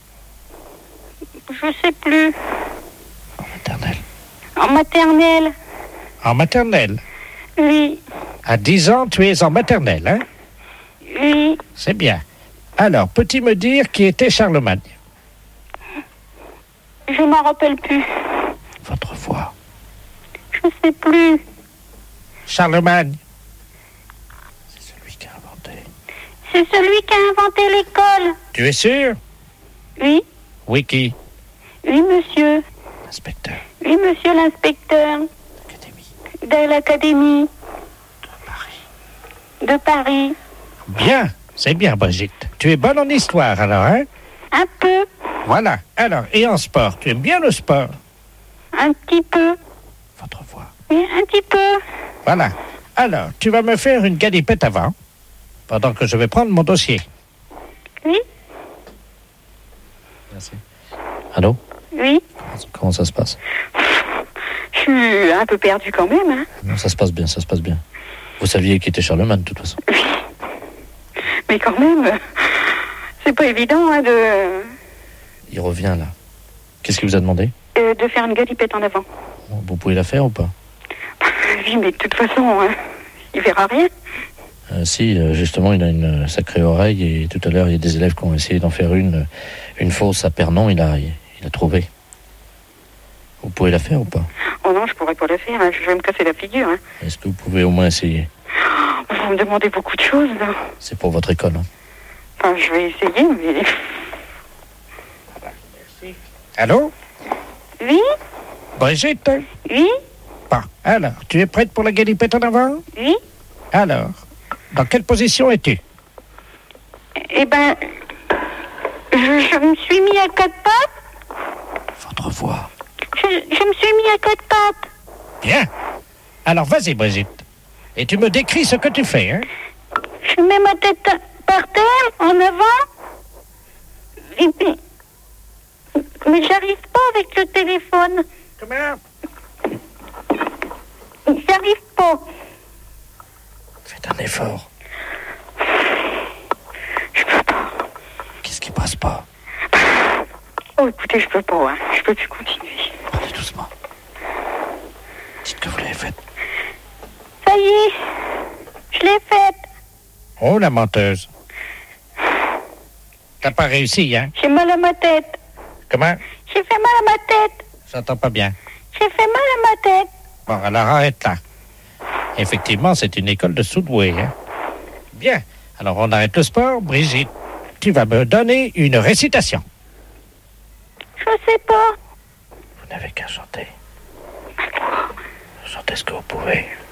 Je sais plus. En maternelle. En maternelle. En maternelle? Oui. À 10 ans, tu es en maternelle, hein? Oui. C'est bien. Alors, peux-tu me dire qui était Charlemagne? Je m'en rappelle plus. Votre voix. Je sais plus. Charlemagne. C'est celui qui a inventé. C'est celui qui a inventé l'école. Tu es sûr? Oui. Oui, qui? Oui, monsieur. L'inspecteur. Oui, monsieur l'inspecteur. De l'académie. De Paris. Bien, c'est bien, Brigitte. Tu es bonne en histoire, alors, hein? Un peu. Voilà. Alors, et en sport, tu aimes bien le sport? Un petit peu. Votre voix. Oui, un petit peu. Voilà. Alors, tu vas me faire une galipette avant, pendant que je vais prendre mon dossier. Oui. Merci. Allô? Oui. Comment ça se passe? Je suis un peu perdue quand même, hein? Non, ça se passe bien, ça se passe bien. Vous saviez qui était Charlemagne, de toute façon. Oui. Mais quand même, c'est pas évident, hein, de... Il revient, là. Qu'est-ce qu'il vous a demandé? De faire une galipette en avant. Vous pouvez la faire ou pas? Oui, mais de toute façon, il verra rien. Si, justement, il a une sacrée oreille et tout à l'heure, il y a des élèves qui ont essayé d'en faire une fausse à Pernon, il a trouvé. Vous pouvez la faire ou pas? Oh non, je pourrais pas la faire, hein. Je vais me casser la figure. Hein. Est-ce que vous pouvez au moins essayer? Vous me demandez beaucoup de choses, là. C'est pour votre école, hein. Enfin, je vais essayer, mais... Merci. Allô? Oui? Brigitte? Oui? Bon, alors, tu es prête pour la galipette en avant? Oui? Alors, dans quelle position es-tu? Eh ben, je me suis mis à 4 pattes. Votre voix. Je me suis mis à 4 pattes. Bien. Alors, vas-y, Brigitte. Et tu me décris ce que tu fais, hein? Je mets ma tête par terre, en avant. Et puis... Mais j'arrive pas avec le téléphone. Comment? J'arrive pas. Faites un effort. Je peux pas. Qu'est-ce qui passe pas? Oh, écoutez, je peux pas, hein. Je peux plus continuer. Parlez doucement. Dites que vous l'avez faite. Ça y est, je l'ai faite. Oh, la menteuse. T'as pas réussi, hein? J'ai mal à ma tête. Comment? J'ai fait mal à ma tête. J'entends pas bien. J'ai fait mal à ma tête. Bon, alors arrête là. Effectivement, c'est une école de soudoués, hein? Bien. Alors, on arrête le sport. Brigitte, tu vas me donner une récitation. Je sais pas. Vous n'avez qu'à chanter. Chantez ce que vous pouvez.